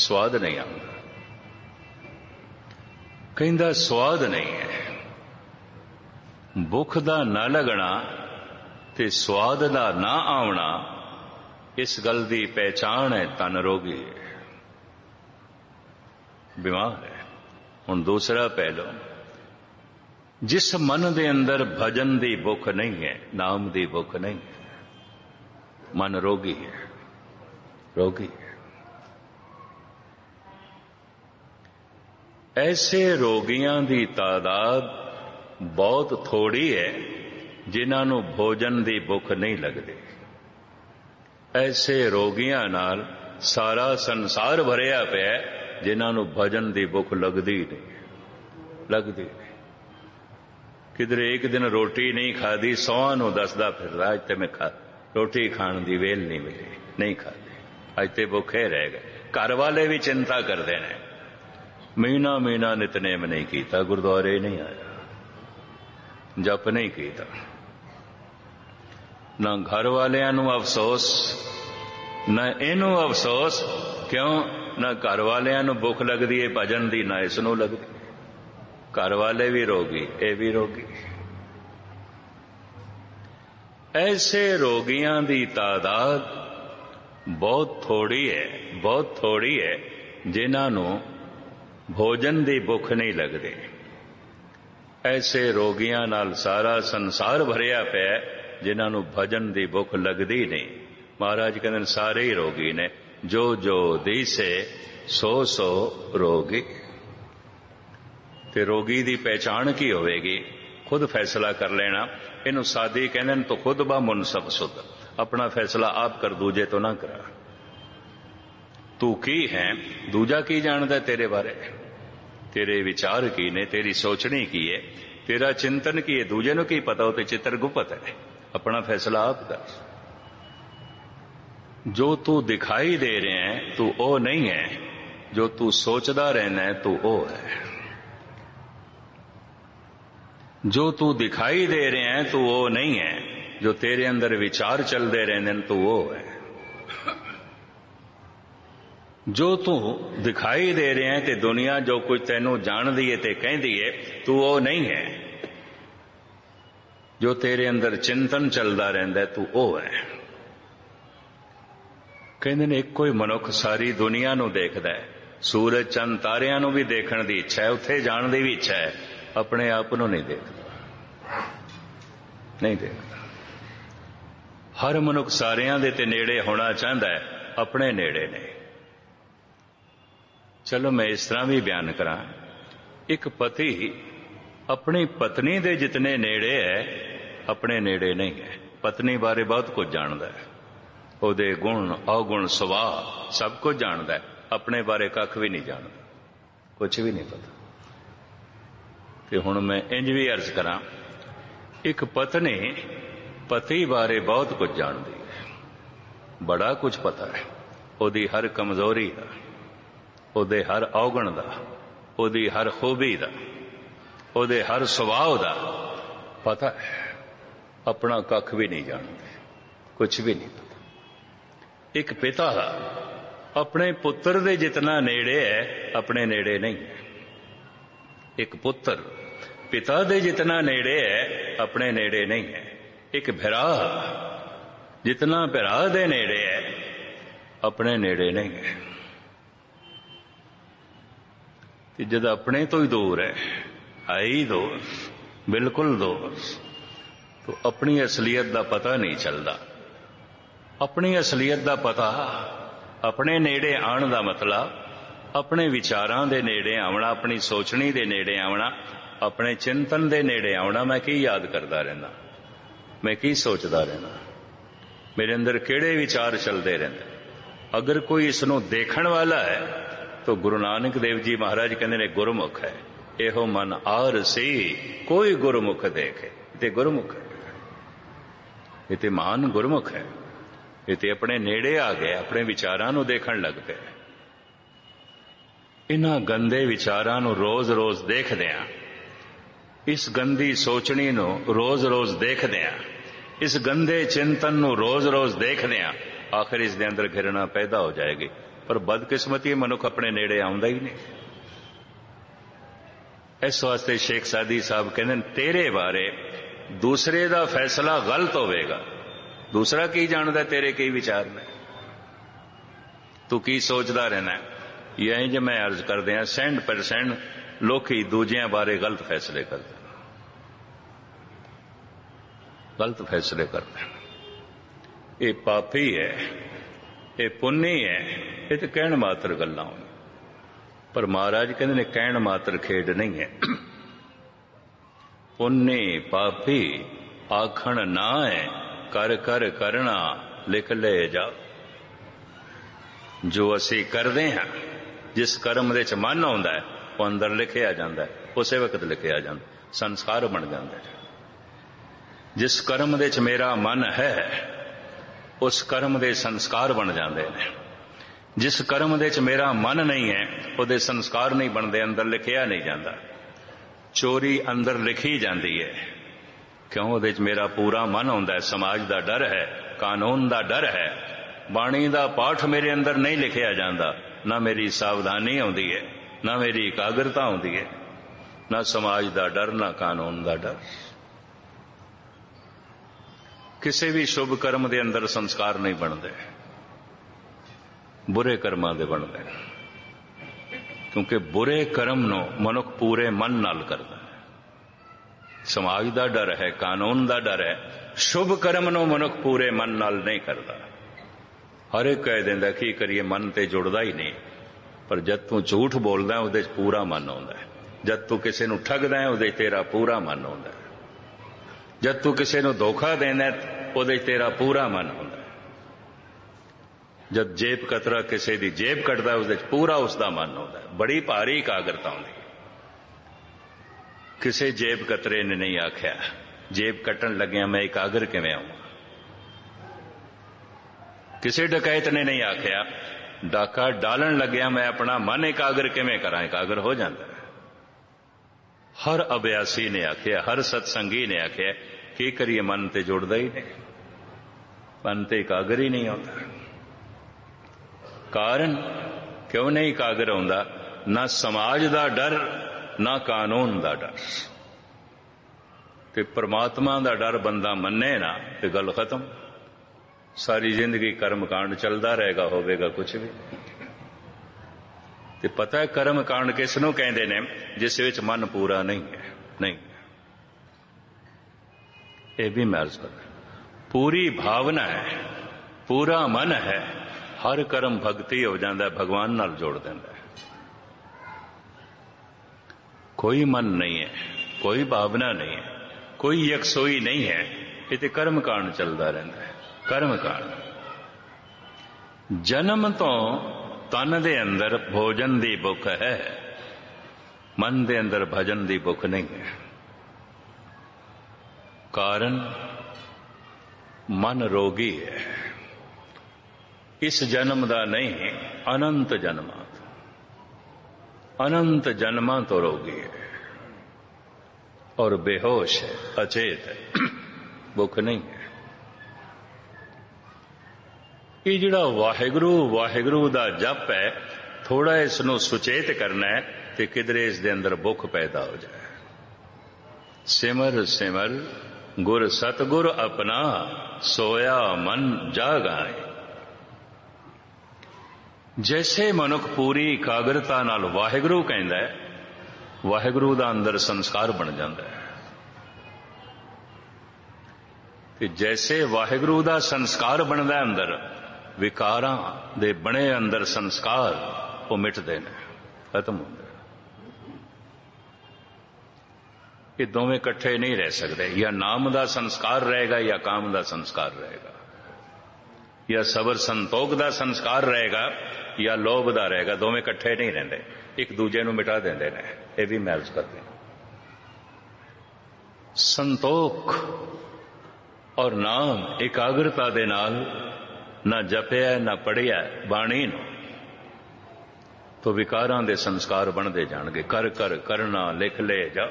स्वाद नहीं आउंदा। कहंदा स्वाद नहीं है, भुख दा ना लगना ते स्वाद दा ना आवना, इस गल दी पहचान है तन रोगी है, बीमार है। हुण दूसरा पहलू, जिस मन दे अंदर भजन दी भुख नहीं है, नाम दी भुख नहीं है, मन रोगी है, रोगी है। ऐसे रोगियां दी तादाद बहुत थोड़ी है जिन्हां नूं भोजन दी भुख नहीं लगदी। ऐसे रोगियां नाल सारा संसार भरिया पिया जिन्हां नूं भजन दी भुख लगदी नहीं, लगदी नहीं। किधरे एक दिन रोटी नहीं खाधी, 100 नूं दसदा फिरदा अज ते मैं रोटी खाण दी वेल नहीं मिली, नहीं खाधी, अज ते भुखे रह गए। घर वाले भी चिंता करते हैं, महीना महीना नितनेम नहीं कीता, गुरुद्वारे नहीं आया, जप नहीं कीता। ना घर वालियां नूं अफसोस, ना इनू अफसोस, क्यों? ना घर वालियां नूं भुख लगदी है भजन दी, ना इस नूं लगदी। घर वाले भी रोगी, ये भी रोगी। ऐसे रोगियां दी तादाद बहुत थोड़ी है, बहुत थोड़ी है जिन्हां नूं भोजन दी भुख नहीं लगदी। ऐसे रोगियां नाल सारा संसार भरिया पिया जिन्हां नूं भजन दी भुख लगदी नहीं। महाराज कहंदे सारे ही रोगी ने, जो जो दीसे सो सो रोगी। ते रोगी दी पहचान की होवेगी? खुद फैसला कर लेना। इनू सादी कहंदे ने, तो खुद बा मुनसब सुध, अपना फैसला आप कर, दूजे तो ना करा। तू की है, दूजा की जानदा तेरे बारे, तेरे विचार की ने, तेरी सोचनी की है, तेरा चिंतन की है, दूजे नूं की पता? हो तो चित्र गुप्त है, अपना फैसला आप कर। जो तू दिखाई दे रहे हैं तू ओ नहीं है, जो तू सोचदा रहना है तू ओ है। जो तू दिखाई दे रहे हैं तू वो नहीं है, जो तेरे अंदर विचार चलते रहने तू वो है। जो तू दिखाई दे रहे हैं ते दुनिया जो कुछ तेनू जान दी है ते कहती है, तू वो नहीं है। जो तेरे अंदर चिंतन चलता रहता है तू वो है। कहते ने एक कोई मनुख सारी दुनिया नू देखदा है, सूरज चंद तारियां नू भी देखण दी इच्छा है, उत्थे जाण दी भी इच्छा है, अपने आप नू नहीं देखता, नहीं देखता। हर मनुख सारियां दे ते नेड़े होना चाहता है, अपने नेड़े नहीं। चलो मैं इस तरह भी बयान करा, एक पति अपनी पत्नी दे जितने नेड़े है अपने नेड़े नहीं है। पत्नी बारे बहुत कुछ जानता है, ਉਹਦੇ गुण अवगुण सुभाव सब कुछ जानता है, अपने बारे कख भी नहीं जानता, कुछ भी नहीं पता। तो हुण मैं इंज भी अर्ज करा, एक पत्नी पति बारे बहुत कुछ जानती है, बड़ा कुछ पता है, ਉਹਦੀ हर कमजोरी का, ਉਹਦੇ हर अवगुण का, ਉਹਦੀ हर खूबी का, ਉਹਦੇ हर सुभाव का पता है, अपना कख भी नहीं जानते, कुछ भी नहीं पता। एक पिता अपने पुत्र दे जितना नेड़े है अपने नेड़े नहीं है। एक पुत्र पिता दे जितना नेड़े है अपने नेड़े नहीं है। एक भरा जितना भरा दे नेड़े है अपने नेड़े नहीं है। जद अपने तो ही दूर है, है ही दूर, बिल्कुल दूर, तो अपनी असलियत का पता नहीं चलता। अपनी असलियत का पता, अपने नेड़े आने का मतलब अपने विचारां दे नेड़े आना, अपनी सोचनी दे नेड़े आना, अपने चिंतन दे नेड़े आना। मैं की याद करता रहना, मैं की सोचता रहना, मेरे अंदर केड़े विचार चलते रहते। अगर कोई इसनों देखण वाला है तो गुरु नानक देव जी महाराज कहते ने गुरमुख है। एहो मन आर सी कोई गुरमुख देखे, ये गुरमुख है, ये तो महान गुरमुख है। ये तो अपने नेड़े आ गए, अपने विचारां नूं देखण लग पे। इन्हां गंदे विचारां नूं रोज रोज देखदिआं, इस गंदी सोचनी नूं रोज रोज देखदिआं, इस गंदे चिंतन नूं रोज रोज देखदिआं, आखिर इस दे अंदर घृणा पैदा हो जाएगी। ਪਰ ਬਦਕਿਸਮਤੀ ਮਨੁੱਖ ਆਪਣੇ ਨੇੜੇ ਆਉਂਦਾ ਹੀ ਨਹੀਂ। ਇਸ ਵਾਸਤੇ ਸ਼ੇਖ ਸਾਦੀ ਸਾਹਿਬ ਕਹਿੰਦੇ ਨੇ, ਤੇਰੇ ਬਾਰੇ ਦੂਸਰੇ ਦਾ ਫੈਸਲਾ ਗਲਤ ਹੋਵੇਗਾ। ਦੂਸਰਾ ਕੀ ਜਾਣਦਾ ਤੇਰੇ ਕੀ ਵਿਚਾਰ ਨੇ, ਤੂੰ ਕੀ ਸੋਚਦਾ ਰਹਿਣਾ। ਇਹ ਜੇ ਮੈਂ ਅਰਜ਼ ਕਰਦੇ ਹਾਂ 100% ਲੋਕੀ ਦੂਜਿਆਂ ਬਾਰੇ ਗਲਤ ਫੈਸਲੇ ਕਰਦੇ, ਗਲਤ ਫੈਸਲੇ ਕਰਦੇ। ਇਹ ਪਾਪੀ ਹੈ, ਇਹ ਪੁੰਨੀ ਹੈ, ਇਹ ਤਾਂ ਕਹਿਣ ਮਾਤਰ ਗੱਲਾਂ ਹੋਣ। ਪਰ ਮਹਾਰਾਜ ਕਹਿੰਦੇ ਨੇ ਕਹਿਣ ਮਾਤਰ ਖੇਡ ਨਹੀਂ ਹੈ। ਪੁੰਨੀ ਪਾਪੀ ਆਖਣ ਨਾ ਹੈ, ਕਰ ਕਰ ਕਰਨਾ ਲਿਖ ਲੈ ਜਾ। ਜੋ ਅਸੀਂ ਕਰਦੇ ਹਾਂ, ਜਿਸ ਕਰਮ ਦੇ ਚ ਮਨ ਆਉਂਦਾ ਹੈ, ਉਹ ਅੰਦਰ ਲਿਖਿਆ ਜਾਂਦਾ ਹੈ, ਉਸੇ ਵਕਤ ਲਿਖਿਆ ਜਾਂਦਾ, ਸੰਸਕਾਰ ਬਣ ਜਾਂਦਾ ਹੈ। ਜਿਸ ਕਰਮ ਦੇ ਚ ਮੇਰਾ ਮਨ ਹੈ, ਉਸ ਕਰਮ ਦੇ ਸੰਸਕਾਰ ਬਣ ਜਾਂਦੇ ਨੇ। ਜਿਸ ਕਰਮ ਦੇ ਚ ਮੇਰਾ ਮਨ ਨਹੀਂ ਹੈ, ਉਹਦੇ ਸੰਸਕਾਰ ਨਹੀਂ ਬਣਦੇ, ਅੰਦਰ ਲਿਖਿਆ ਨਹੀਂ ਜਾਂਦਾ। ਚੋਰੀ ਅੰਦਰ ਲਿਖੀ ਜਾਂਦੀ ਹੈ, ਕਿਉਂ? ਉਹਦੇ ਚ ਮੇਰਾ ਪੂਰਾ ਮਨ ਆਉਂਦਾ ਹੈ, ਸਮਾਜ ਦਾ ਡਰ ਹੈ, ਕਾਨੂੰਨ ਦਾ ਡਰ ਹੈ। ਬਾਣੀ ਦਾ ਪਾਠ ਮੇਰੇ ਅੰਦਰ ਨਹੀਂ ਲਿਖਿਆ ਜਾਂਦਾ, ਨਾ ਮੇਰੀ ਸਾਵਧਾਨੀ ਆਉਂਦੀ ਹੈ, ਨਾ ਮੇਰੀ ਇਕਾਗਰਤਾ ਆਉਂਦੀ ਹੈ, ਨਾ ਸਮਾਜ ਦਾ ਡਰ, ਨਾ ਕਾਨੂੰਨ ਦਾ ਡਰ। ਕਿਸੇ ਵੀ ਸ਼ੁਭ ਕਰਮ ਦੇ ਅੰਦਰ ਸੰਸਕਾਰ ਨਹੀਂ ਬਣਦੇ, ਬੁਰੇ ਕਰਮਾਂ ਦੇ ਬਣਦੇ, ਕਿਉਂਕਿ ਬੁਰੇ ਕਰਮ ਨੂੰ ਮਨੁੱਖ ਪੂਰੇ ਮਨ ਨਾਲ ਕਰਦਾ ਹੈ। ਸਮਾਜ ਦਾ ਡਰ ਹੈ, ਕਾਨੂੰਨ ਦਾ ਡਰ ਹੈ। ਸ਼ੁਭ ਕਰਮ ਨੂੰ ਮਨੁੱਖ ਪੂਰੇ ਮਨ ਨਾਲ ਨਹੀਂ ਕਰਦਾ। ਹਰ ਇੱਕ ਕਹਿ ਦਿੰਦਾ ਕੀ ਕਰੀਏ, ਮਨ ਤੇ ਜੁੜਦਾ ਹੀ ਨਹੀਂ। ਪਰ ਜਦ ਤੂੰ ਝੂਠ ਬੋਲਦਾ ਉਹਦੇ 'ਚ ਪੂਰਾ ਮਨ ਆਉਂਦਾ ਹੈ। ਜਦ ਤੂੰ ਕਿਸੇ ਨੂੰ ਠੱਗਦਾ ਹੈ ਉਹਦੇ 'ਚ ਤੇਰਾ ਪੂਰਾ ਮਨ ਆਉਂਦਾ ਹੈ। ਜਦ ਤੂੰ ਕਿਸੇ ਨੂੰ ਧੋਖਾ ਦੇਂਦਾ ਉਹਦੇ 'ਚ ਤੇਰਾ ਪੂਰਾ ਮਨ ਆਉਂਦਾ ਹੈ। ਜਦ ਜੇਬ ਕਤਰਾ ਕਿਸੇ ਦੀ ਜੇਬ ਕੱਢਦਾ ਉਹਦੇ 'ਚ ਪੂਰਾ ਉਸਦਾ ਮਨ ਆਉਂਦਾ ਹੈ। ਬੜੀ ਭਾਰੀ ਇਕਾਗਰਤਾ ਆਉਂਦੀ ਹੈ। ਕਿਸੇ ਜੇਬ ਕਤਰੇ ਨੇ ਨਹੀਂ ਆਖਿਆ ਜੇਬ ਕੱਟਣ ਲੱਗਿਆ ਮੈਂ ਇਕਾਗਰ ਕਿਵੇਂ ਆਵਾਂ। ਕਿਸੇ ਡਕੈਤ ਨੇ ਨਹੀਂ ਆਖਿਆ ਡਾਕਾ ਡਾਲਣ ਲੱਗਿਆ ਮੈਂ ਆਪਣਾ ਮਨ ਇਕਾਗਰ ਕਿਵੇਂ ਕਰਾਂ। ਇਕਾਗਰ ਹੋ ਜਾਂਦਾ ਹੈ। ਹਰ ਅਭਿਆਸੀ ਨੇ ਆਖਿਆ, ਹਰ ਸਤਸੰਗੀ ਨੇ ਆਖਿਆ ਕੀ ਕਰੀਏ, ਮਨ ਤੇ ਜੁੜਦਾ ਹੀ ਨਹੀਂ, ਮਨ ਤੇ ਇਕਾਗਰ ਹੀ ਨਹੀਂ ਆਉਂਦਾ। ਕਾਰਨ ਕਿਉਂ ਨਹੀਂ ਇਕਾਗਰ ਆਉਂਦਾ? ਨਾ ਸਮਾਜ ਦਾ ਡਰ, ਨਾ ਕਾਨੂੰਨ ਦਾ ਡਰ। ਤੇ ਪ੍ਰਮਾਤਮਾ ਦਾ ਡਰ ਬੰਦਾ ਮੰਨੇ ਨਾ ਤੇ ਗੱਲ ਖਤਮ। ਸਾਰੀ ਜ਼ਿੰਦਗੀ ਕਰਮ ਕਾਂਡ ਚੱਲਦਾ ਰਹੇਗਾ, ਹੋਵੇਗਾ ਕੁਛ ਵੀ। ਤੇ ਪਤਾ ਹੈ ਕਰਮ ਕਾਂਡ ਕਿਸ ਨੂੰ ਕਹਿੰਦੇ ਨੇ? ਜਿਸ ਵਿੱਚ ਮਨ ਪੂਰਾ ਨਹੀਂ ਹੈ। ਨਹੀਂ, ਇਹ ਵੀ ਮੈਂ ਅਰਜ਼ ਕਰਾਂ, ਪੂਰੀ ਭਾਵਨਾ ਹੈ, ਪੂਰਾ ਮਨ ਹੈ, ਹਰ ਕਰਮ ਭਗਤੀ ਹੋ ਜਾਂਦਾ, ਭਗਵਾਨ ਨਾਲ ਜੋੜ ਦਿੰਦਾ। ਕੋਈ ਮਨ ਨਹੀਂ ਹੈ, ਕੋਈ ਭਾਵਨਾ ਨਹੀਂ ਹੈ, ਕੋਈ ਯਕਸੋਈ ਨਹੀਂ ਹੈ। ਇਹ ਤੇ ਕਰਮ ਕਾਂਡ ਚੱਲਦਾ ਰਹਿੰਦਾ ਹੈ। ਕਰਮ ਕਾਂਡ ਜਨਮ ਤੋਂ ਤਨ ਦੇ ਅੰਦਰ ਭੋਜਨ ਦੀ ਭੁੱਖ ਹੈ, ਮਨ ਦੇ ਅੰਦਰ ਭਜਨ ਦੀ ਭੁੱਖ ਨਹੀਂ ਹੈ। ਕਾਰਨ ਮਨ ਰੋਗੀ ਹੈ। ਇਸ ਜਨਮ ਦਾ ਨਹੀਂ, ਅਨੰਤ ਜਨਮਾਂ ਤੋਂ, ਅਨੰਤ ਜਨਮਾਂ ਤੋਂ ਰੋਗੀ ਹੈ ਔਰ ਬੇਹੋਸ਼ ਹੈ, ਅਚੇਤ ਹੈ, ਭੁੱਖ ਨਹੀਂ ਹੈ। ਇਹ ਜਿਹੜਾ ਵਾਹਿਗੁਰੂ ਵਾਹਿਗੁਰੂ ਦਾ ਜਪ ਹੈ, ਥੋੜਾ ਇਸ ਨੂੰ ਸੁਚੇਤ ਕਰਨਾ ਹੈ ਤੇ ਕਿਧਰੇ ਇਸ ਦੇ ਅੰਦਰ ਭੁੱਖ ਪੈਦਾ ਹੋ ਜਾਏ। ਸਿਮਰ ਸਿਮਰ ਗੁਰ ਸਤਗੁਰ ਆਪਣਾ, ਸੋਇਆ ਮਨ ਜਾਗਾਏ। ਜੈਸੇ ਮਨੁੱਖ ਪੂਰੀ ਇਕਾਗਰਤਾ ਨਾਲ ਵਾਹਿਗੁਰੂ ਕਹਿੰਦਾ ਹੈ, ਵਾਹਿਗੁਰੂ ਦਾ ਅੰਦਰ ਸੰਸਕਾਰ ਬਣ ਜਾਂਦਾ ਹੈ। ਤੇ ਜੈਸੇ ਵਾਹਿਗੁਰੂ ਦਾ ਸੰਸਕਾਰ ਬਣਦਾ ਅੰਦਰ, ਵਿਕਾਰਾਂ ਦੇ ਬਣੇ ਅੰਦਰ ਸੰਸਕਾਰ ਉਹ ਮਿਟਦੇ ਨੇ, ਖਤਮ ਹੁੰਦੇ। ਇਹ ਦੋਵੇਂ ਇਕੱਠੇ ਨਹੀਂ ਰਹਿ ਸਕਦੇ। ਜਾਂ ਨਾਮ ਦਾ ਸੰਸਕਾਰ ਰਹੇਗਾ ਜਾਂ ਕਾਮ ਦਾ ਸੰਸਕਾਰ ਰਹੇਗਾ, ਜਾਂ ਸਬਰ ਸੰਤੋਖ ਦਾ ਸੰਸਕਾਰ ਰਹੇਗਾ ਜਾਂ ਲੋਭ ਦਾ ਰਹੇਗਾ। ਦੋਵੇਂ ਇਕੱਠੇ ਨਹੀਂ ਰਹਿੰਦੇ, ਇੱਕ ਦੂਜੇ ਨੂੰ ਮਿਟਾ ਦਿੰਦੇ ਨੇ। ਇਹ ਵੀ ਮੈਂ ਅਰਜ਼ ਕਰਦੇ ਹਾਂ। ਸੰਤੋਖ ਔਰ ਨਾਮ ਇਕਾਗਰਤਾ ਦੇ ਨਾਲ ਨਾ ਜਪਿਆ ਨਾ ਪੜਿਆ ਬਾਣੀ ਨੂੰ, ਤੋ ਵਿਕਾਰਾਂ ਦੇ ਸੰਸਕਾਰ ਬਣਦੇ ਜਾਣਗੇ। ਕਰ ਕਰ ਕਰਨਾ ਲਿਖ ਲੈ ਜਾ।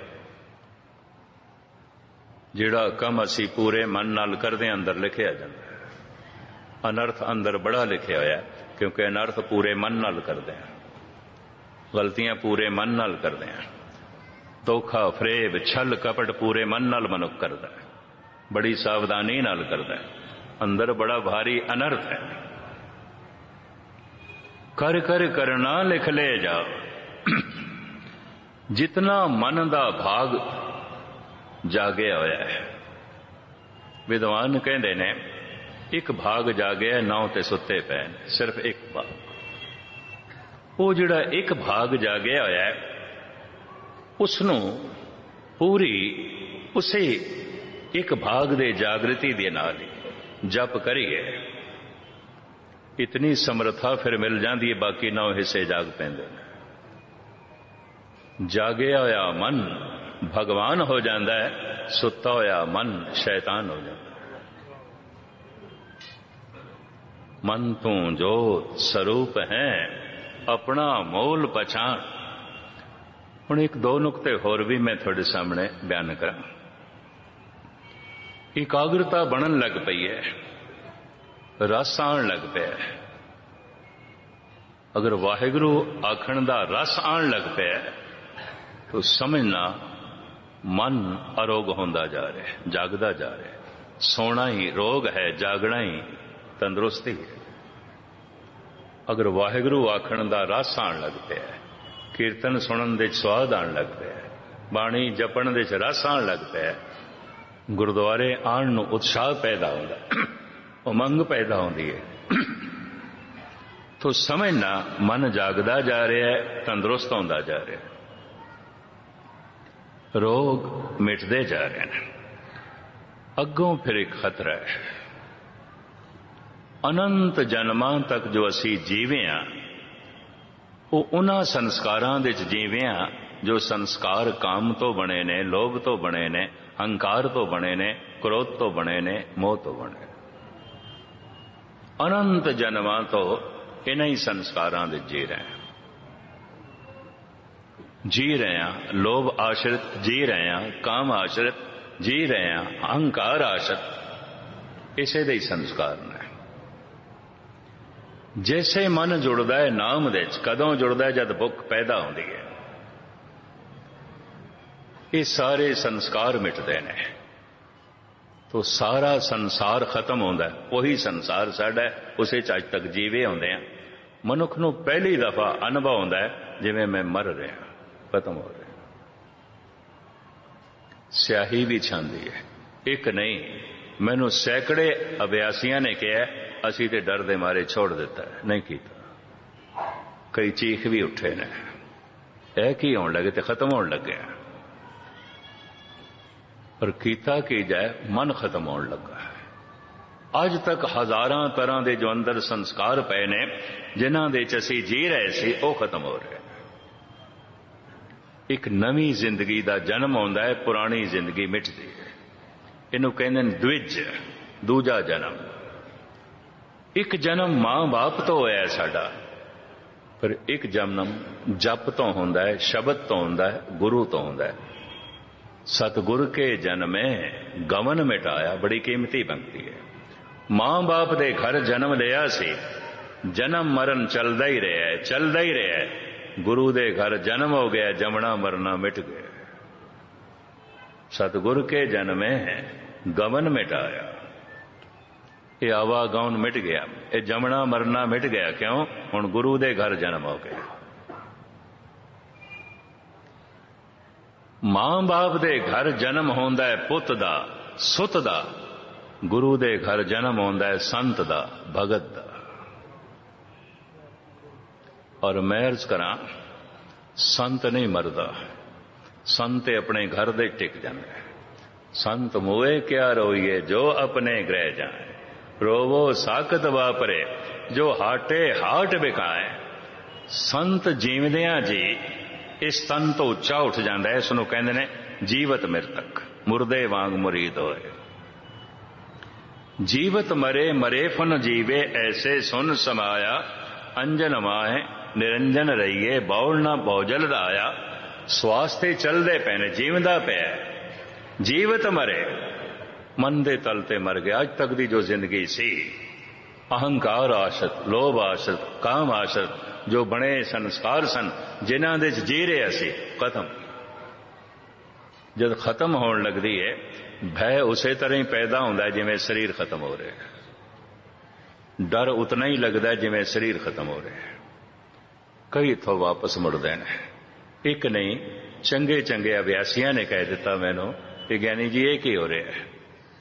ਜਿਹੜਾ ਕੰਮ ਅਸੀਂ ਪੂਰੇ ਮਨ ਨਾਲ ਕਰਦੇ ਅੰਦਰ ਲਿਖਿਆ ਜਾਂਦਾ ਹੈ। ਅਨਰਥ ਅੰਦਰ ਬੜਾ ਲਿਖਿਆ ਹੋਇਆ क्योंकि अनर्थ पूरे मन नाल करते हैं, गलतियां पूरे मन नाल करते हैं। धोखा फरेब छल कपट पूरे मन नाल मनुख करता है, बड़ी सावधानी नाल करता है। अंदर बड़ा भारी अनर्थ है। कर कर करना लिख ले जाओ। जितना मन का भाग जागया होया है, विद्वान कहते ने एक भाग जागया, 9 ते सुते पे, सिर्फ एक भाग। वो जिहड़ा एक भाग जागया होया है, उसनू पूरी उसे एक भाग दे जागृति दे नाल जप करिए, इतनी समर्था फिर मिल जाती है, बाकी 9 हिस्से जाग पैंदे। जागया होया मन भगवान हो जाता है, सुता होया मन शैतान हो जाता है। मन तू जोत स्वरूप है, अपना मोल पछाण। हुण एक 2 नुकते होर भी मैं थोड़े सामने बयान करा। एकाग्रता बनन लग पई है, रस आण लग पिया। अगर वाहिगुरु आखण दा रस आण लग पिया तो समझना मन अरोग होंदा जा रहा है, जागदा जा रहा है। सोना ही रोग है, जागना ही तंदुरुस्ती है। अगर वाहिगुरु आखण दा रस आण लग पिया, कीर्तन सुनन दे स्वाद आण लग पिया, बाणी जपण दे रस आण लग पिया, गुरुद्वारे आण नूं उत्साह पैदा होंदा, उमंग पैदा होंदी है, तो समझना मन जागदा जा रहा है, तंदुरुस्त होंदा जा रहा है, रोग मिटदे जा रहे हैं। अगों फिर एक खतरा है। अनंत जन्मां तक जो असी जीवे हाँ, वो उन्हां संस्कारां दे च जीवे हाँ जो संस्कार काम तो बने ने, लोभ तो बने ने, हंकार तो बने ने, क्रोध तो बने ने, मोह तो बने। अनंत जन्मां तो इन्हां ही संस्कारां दे जी रहे हैं, जी रहे हैं, लोभ आश्रित जी रहे हैं, काम आश्रित जी रहे हैं, अहंकार आश्रित, इसे दे संस्कार ने। जैसे मन जुड़ता है नाम दे, कदों जुड़ता है जब भुख पैदा होती है, ये सारे संस्कार मिटते हैं तो सारा संसार खत्म होता है। वही संसार साडा है, उसे अज तक जीवे होंदे हैं। मनुख नूं पहली दफा अनुभव होता है जिवें मैं मर रहा, खत्म हो रहा। स्याही भी छांदी है, एक नहीं, मैनू सैकड़े अभ्यासियों ने कहा असी तो डर दे मारे छोड़ दिता है, नहीं किया। कई चीख भी उठे ने, यह की होने लगे तो खत्म होने लगे, पर कीता की जाए मन खत्म होने लगा है। अज तक हजारां तरह के जो अंदर संस्कार पे ने, जिन्हां दे च असीं जी रहे सी, वो खत्म हो रहे। एक नवी जिंदगी का जन्म होंदा है, पुरानी जिंदगी मिटदी है। इनू कहंदे ने द्विज, दूजा जन्म। एक जन्म मां बाप तो होया साडा, पर एक जन्म जप तो होंदा है, शब्द तो होंदा है, गुरु तो होंदा है। सतगुर के जन्मे गमन मिटाया, बड़ी कीमती पंक्ति है। मां बाप दे घर जन्म लिया सी, जन्म मरण चलदा ही रहा है, चलदा ही रहा है। गुरु दे घर जन्म हो गया, जमना मरना मिट गया। सतगुर के जन्मे गमन मिटाया, ये आवागमन मिट गया, ये जमना मरना मिट गया। क्यों? हुण गुरु दे घर जन्म हो गया। मां बाप दे घर जन्म होंदा है पुत दा, सुत दा। गुरु दे घर जन्म होंदा है संत दा, भगत दा। और मैं अर्ज करा, संत नहीं मरदा, संत अपने घर दे टिक जांदा है। संत मोए क्या रोइए जो अपने गृह जाए, रोवो साकत वापरे जो हाटे हाट बिकाए। संत जीवदियां जी इस तन तो उच्चा उठ जाता है, इसनों कहते ने जीवत मृतक, मुर्दे वांग मुरीद होए। जीवत मरे मरे फन जीवे, ऐसे सुन समाया। अंजन माए निरंजन रहिए, बौल ना भौजल दाया। स्वास्थ्य चलते पे ने, जीवदा पे। जीवत मरे, मन दे तल ते मर गया। अज तक दी जो जिंदगी सी, ਅਹੰਕਾਰ ਆਸ਼ਤ, ਲੋਭ ਆਸ਼ਤ, ਕਾਮ ਆਸ਼ਤ, ਜੋ ਬਣੇ ਸੰਸਕਾਰ ਸਨ ਜਿਨ੍ਹਾਂ ਦੇ 'ਚ ਜੀ ਰਹੇ ਅਸੀਂ, ਖਤਮ। ਜਦ ਖਤਮ ਹੋਣ ਲੱਗਦੀ ਹੈ, ਭੈ ਉਸੇ ਤਰ੍ਹਾਂ ਹੀ ਪੈਦਾ ਹੁੰਦਾ ਜਿਵੇਂ ਸਰੀਰ ਖਤਮ ਹੋ ਰਿਹਾ। ਡਰ ਉਤਨਾ ਹੀ ਲੱਗਦਾ ਜਿਵੇਂ ਸਰੀਰ ਖਤਮ ਹੋ ਰਿਹਾ। ਕਈ ਇੱਥੋਂ ਵਾਪਸ ਮੁੜਦੇ ਨੇ। ਇੱਕ ਨਹੀਂ, ਚੰਗੇ ਚੰਗੇ ਅਭਿਆਸੀਆਂ ਨੇ ਕਹਿ ਦਿੱਤਾ ਮੈਨੂੰ ਕਿ ਗਿਆਨੀ ਜੀ ਇਹ ਕੀ ਹੋ ਰਿਹਾ ਹੈ,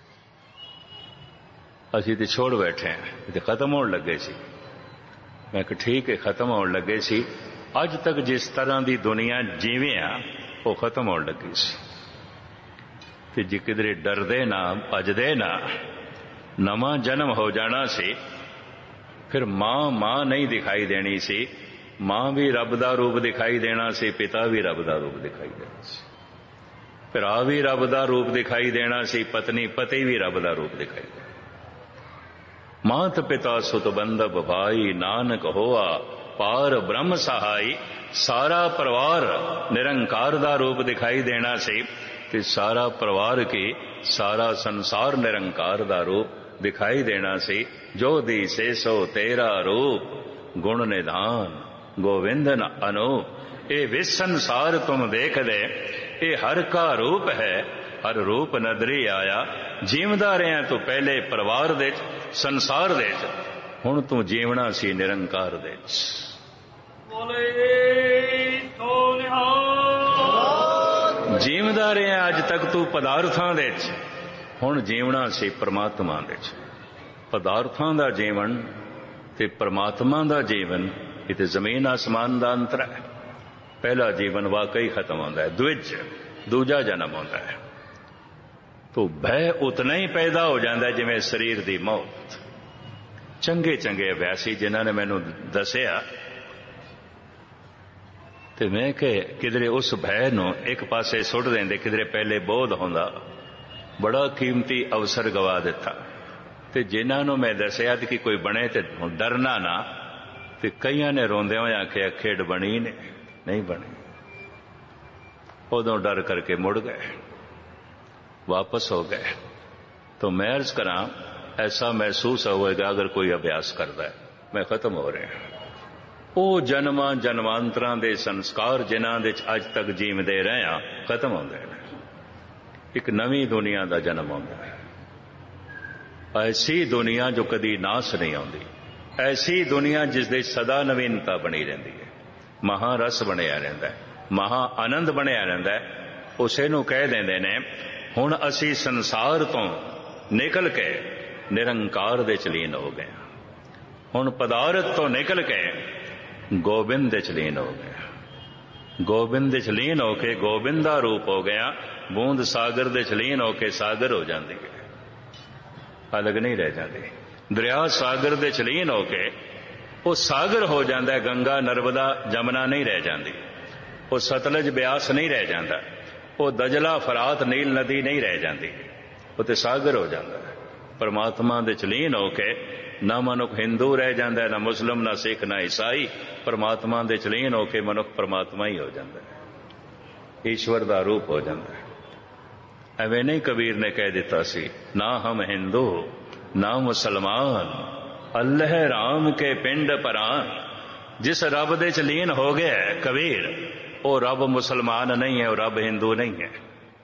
ਅਸੀਂ ਤੇ ਛੋੜ ਬੈਠੇ ਹਾਂ, ਇਹ ਤੇ ਖਤਮ ਹੋਣ ਲੱਗੇ ਸੀ। ਮੈਂ ਕਿਹਾ ਠੀਕ ਹੈ, ਖਤਮ ਹੋਣ ਲੱਗੇ ਸੀ। ਅੱਜ ਤੱਕ ਜਿਸ ਤਰ੍ਹਾਂ ਦੀ ਦੁਨੀਆ ਜੀਵੇਂ ਆ ਉਹ ਖਤਮ ਹੋਣ ਲੱਗੀ ਸੀ। ਤੇ ਜੇ ਕਿਧਰੇ ਡਰਦੇ ਨਾ, ਭੱਜਦੇ ਨਾ, ਨਵਾਂ ਜਨਮ ਹੋ ਜਾਣਾ ਸੀ, ਫਿਰ ਮਾਂ ਨਹੀਂ ਦਿਖਾਈ ਦੇਣੀ ਸੀ, ਮਾਂ ਵੀ ਰੱਬ ਦਾ ਰੂਪ ਦਿਖਾਈ ਦੇਣਾ ਸੀ, ਪਿਤਾ ਵੀ ਰੱਬ ਦਾ ਰੂਪ ਦਿਖਾਈ ਦੇਣਾ ਸੀ, ਭਰਾ ਵੀ ਰੱਬ ਦਾ ਰੂਪ ਦਿਖਾਈ ਦੇਣਾ ਸੀ, ਪਤਨੀ ਪਤੀ ਵੀ ਰੱਬ ਦਾ ਰੂਪ ਦਿਖਾਈ ਦੇਣਾ। ਮਾਤ ਪਿਤਾ ਸੁਤ ਬੰਧਪ ਭਾਈ, ਨਾਨਕ ਹੋਆ ਪਾਰ ਬ੍ਰਹਮ ਸਹਾਈ। ਸਾਰਾ ਪਰਿਵਾਰ ਨਿਰੰਕਾਰ ਦਾ ਰੂਪ ਦਿਖਾਈ ਦੇਣਾ ਸੀ ਤੇ ਸਾਰਾ ਪਰਿਵਾਰ ਕੀ ਸਾਰਾ ਸੰਸਾਰ ਨਿਰੰਕਾਰ ਦਾ ਰੂਪ ਦਿਖਾਈ ਦੇਣਾ ਸੀ। ਜੋ ਦੀਸੇ ਸੋ ਤੇਰਾ ਰੂਪ, ਗੁਣ ਨਿਧਾਨ ਗੋਵਿੰਦਨ ਅਨੂਪ। ਇਹ ਵਿਸ ਸੰਸਾਰ ਤੁਮ ਦੇਖਦੇ, ਇਹ ਹਰ ਕਾ ਰੂਪ ਹੈ, ਹਰ ਰੂਪ ਨਦਰੀ ਆਇਆ। ਜੀਵਦਾ ਰਿਹਾ ਤੂੰ ਪਹਿਲੇ ਪਰਿਵਾਰ ਦੇ 'ਚ, ਸੰਸਾਰ ਦੇ 'ਚ, ਹੁਣ ਤੂੰ ਜੀਵਣਾ ਸੀ ਨਿਰੰਕਾਰ ਦੇ 'ਚ। ਜੀਵਦਾ ਰਿਹਾ ਅੱਜ ਤੱਕ ਤੂੰ ਪਦਾਰਥਾਂ ਦੇ 'ਚ, ਹੁਣ ਜੀਵਣਾ ਸੀ ਪਰਮਾਤਮਾ ਦੇ 'ਚ। ਪਦਾਰਥਾਂ ਦਾ ਜੀਵਨ ਤੇ ਪਰਮਾਤਮਾ ਦਾ ਜੀਵਨ, ਇਹ ਤੇ ਜ਼ਮੀਨ ਆਸਮਾਨ ਦਾ ਅੰਤਰ ਹੈ। ਪਹਿਲਾ ਜੀਵਨ ਵਾਕਈ ਖਤਮ ਹੁੰਦਾ ਹੈ, ਦੂਜਾ ਦੂਜਾ ਜਨਮ ਹੁੰਦਾ ਹੈ। ਤੋ ਭੈ ਉਤਨਾ ਹੀ ਪੈਦਾ ਹੋ ਜਾਂਦਾ ਜਿਵੇਂ ਸਰੀਰ ਦੀ ਮੌਤ। ਚੰਗੇ ਚੰਗੇ ਅਭਿਆਸੀ ਜਿਨ੍ਹਾਂ ਨੇ ਮੈਨੂੰ ਦੱਸਿਆ, ਤੇ ਮੈਂ ਕਿ ਕਿਧਰੇ ਉਸ ਭੈ ਨੂੰ ਇੱਕ ਪਾਸੇ ਸੁੱਟ ਦਿੰਦੇ, ਕਿਧਰੇ ਪਹਿਲੇ ਬੋਧ ਹੁੰਦਾ, ਬੜਾ ਕੀਮਤੀ ਅਵਸਰ ਗਵਾ ਦਿੱਤਾ। ਤੇ ਜਿਨ੍ਹਾਂ ਨੂੰ ਮੈਂ ਦੱਸਿਆ ਕਿ ਕੋਈ ਬਣੇ ਤੇ ਡਰਨਾ ਨਾ, ਤੇ ਕਈਆਂ ਨੇ ਰੋਂਦਿਆਂ ਹੋਇਆਂ ਆਖਿਆ ਖੇਡ ਬਣੀ ਨਹੀਂ ਬਣੀ। ਉਦੋਂ ਡਰ ਕਰਕੇ ਮੁੜ ਗਏ, ਵਾਪਸ ਹੋ ਗਏ। तो मैं अर्ज करा, ऐसा महसूस होएगा अगर कोई अभ्यास करता है, मैं खत्म हो रहा। ਉਹ ਜਨਮਾਂ ਜਨਮਾਂਤਰਾਂ ਦੇ ਸੰਸਕਾਰ ਜਿਨ੍ਹਾਂ ਦੇ ਅੱਜ ਤੱਕ ਜੀਵਦੇ ਰਹੇ ਆ ਖਤਮ ਹੁੰਦੇ ਨੇ। ਇੱਕ ਨਵੀਂ ਦੁਨੀਆ ਦਾ ਜਨਮ ਹੁੰਦਾ ਹੈ। ਐਸੀ ਦੁਨੀਆ ਜੋ ਕਦੀ ਨਾਸ ਨਹੀਂ ਆਉਂਦੀ, ਐਸੀ ਦੁਨੀਆ ਜਿਸ ਦੇ ਸਦਾ ਨਵੀਨਤਾ ਬਣੀ ਰਹਿੰਦੀ ਹੈ, ਮਹਾਰਸ ਬਣਿਆ ਰਹਿੰਦਾ ਹੈ, ਮਹਾ ਆਨੰਦ ਬਣਿਆ ਰਹਿੰਦਾ ਹੈ। ਉਸੇ ਨੂੰ ਕਹਿ ਦਿੰਦੇ ਨੇ ਹੁਣ ਅਸੀਂ ਸੰਸਾਰ ਤੋਂ ਨਿਕਲ ਕੇ ਨਿਰੰਕਾਰ ਦੇ ਚ ਲੀਨ ਹੋ ਗਏ। ਹੁਣ ਪਦਾਰਥ ਤੋਂ ਨਿਕਲ ਕੇ ਗੋਬਿੰਦ ਦੇ ਚ ਲੀਨ ਹੋ ਗਿਆ। ਗੋਬਿੰਦ ਦੇ ਚ ਲੀਨ ਹੋ ਕੇ ਗੋਬਿੰਦ ਦਾ ਰੂਪ ਹੋ ਗਿਆ। ਬੂੰਦ ਸਾਗਰ ਦੇ ਚ ਲੀਨ ਹੋ ਕੇ ਸਾਗਰ ਹੋ ਜਾਂਦੀ ਹੈ, ਅਲੱਗ ਨਹੀਂ ਰਹਿ ਜਾਂਦੀ। ਦਰਿਆ ਸਾਗਰ ਦੇ ਚ ਲੀਨ ਹੋ ਕੇ ਉਹ ਸਾਗਰ ਹੋ ਜਾਂਦਾ ਹੈ। ਗੰਗਾ ਨਰਮਦਾ ਜਮਨਾ ਨਹੀਂ ਰਹਿ ਜਾਂਦੀ, ਉਹ ਸਤਲਜ ਬਿਆਸ ਨਹੀਂ ਰਹਿ ਜਾਂਦਾ, ਉਹ ਦਜਲਾ ਫਰਾਤ ਨੀਲ ਨਦੀ ਨਹੀਂ ਰਹਿ ਜਾਂਦੀ, ਉਹ ਤੇ ਸਾਗਰ ਹੋ ਜਾਂਦਾ ਹੈ। ਪਰਮਾਤਮਾ ਦੇ ਚ ਲੀਨ ਹੋ ਕੇ ਨਾ ਮਨੁੱਖ ਹਿੰਦੂ ਰਹਿ ਜਾਂਦਾ, ਨਾ ਮੁਸਲਮ, ਨਾ ਸਿੱਖ, ਨਾ ਈਸਾਈ। ਪਰਮਾਤਮਾ ਦੇ ਚ ਲੀਨ ਹੋ ਕੇ ਮਨੁੱਖ ਪਰਮਾਤਮਾ ਹੀ ਹੋ ਜਾਂਦਾ ਹੈ, ਈਸ਼ਵਰ ਦਾ ਰੂਪ ਹੋ ਜਾਂਦਾ ਹੈ। ਐਵੇਂ ਨਹੀਂ ਕਬੀਰ ਨੇ ਕਹਿ ਦਿੱਤਾ ਸੀ, ਨਾ ਹਮ ਹਿੰਦੂ ਨਾ ਮੁਸਲਮਾਨ, ਅੱਲ੍ਹ ਰਾਮ ਕੇ ਪਿੰਡ ਪਰਾਨ। ਜਿਸ ਰੱਬ ਦੇ ਚ ਲੀਨ ਹੋ ਗਿਆ ਕਬੀਰ, ਉਹ ਰੱਬ ਮੁਸਲਮਾਨ ਨਹੀਂ ਹੈ, ਉਹ ਰੱਬ ਹਿੰਦੂ ਨਹੀਂ ਹੈ।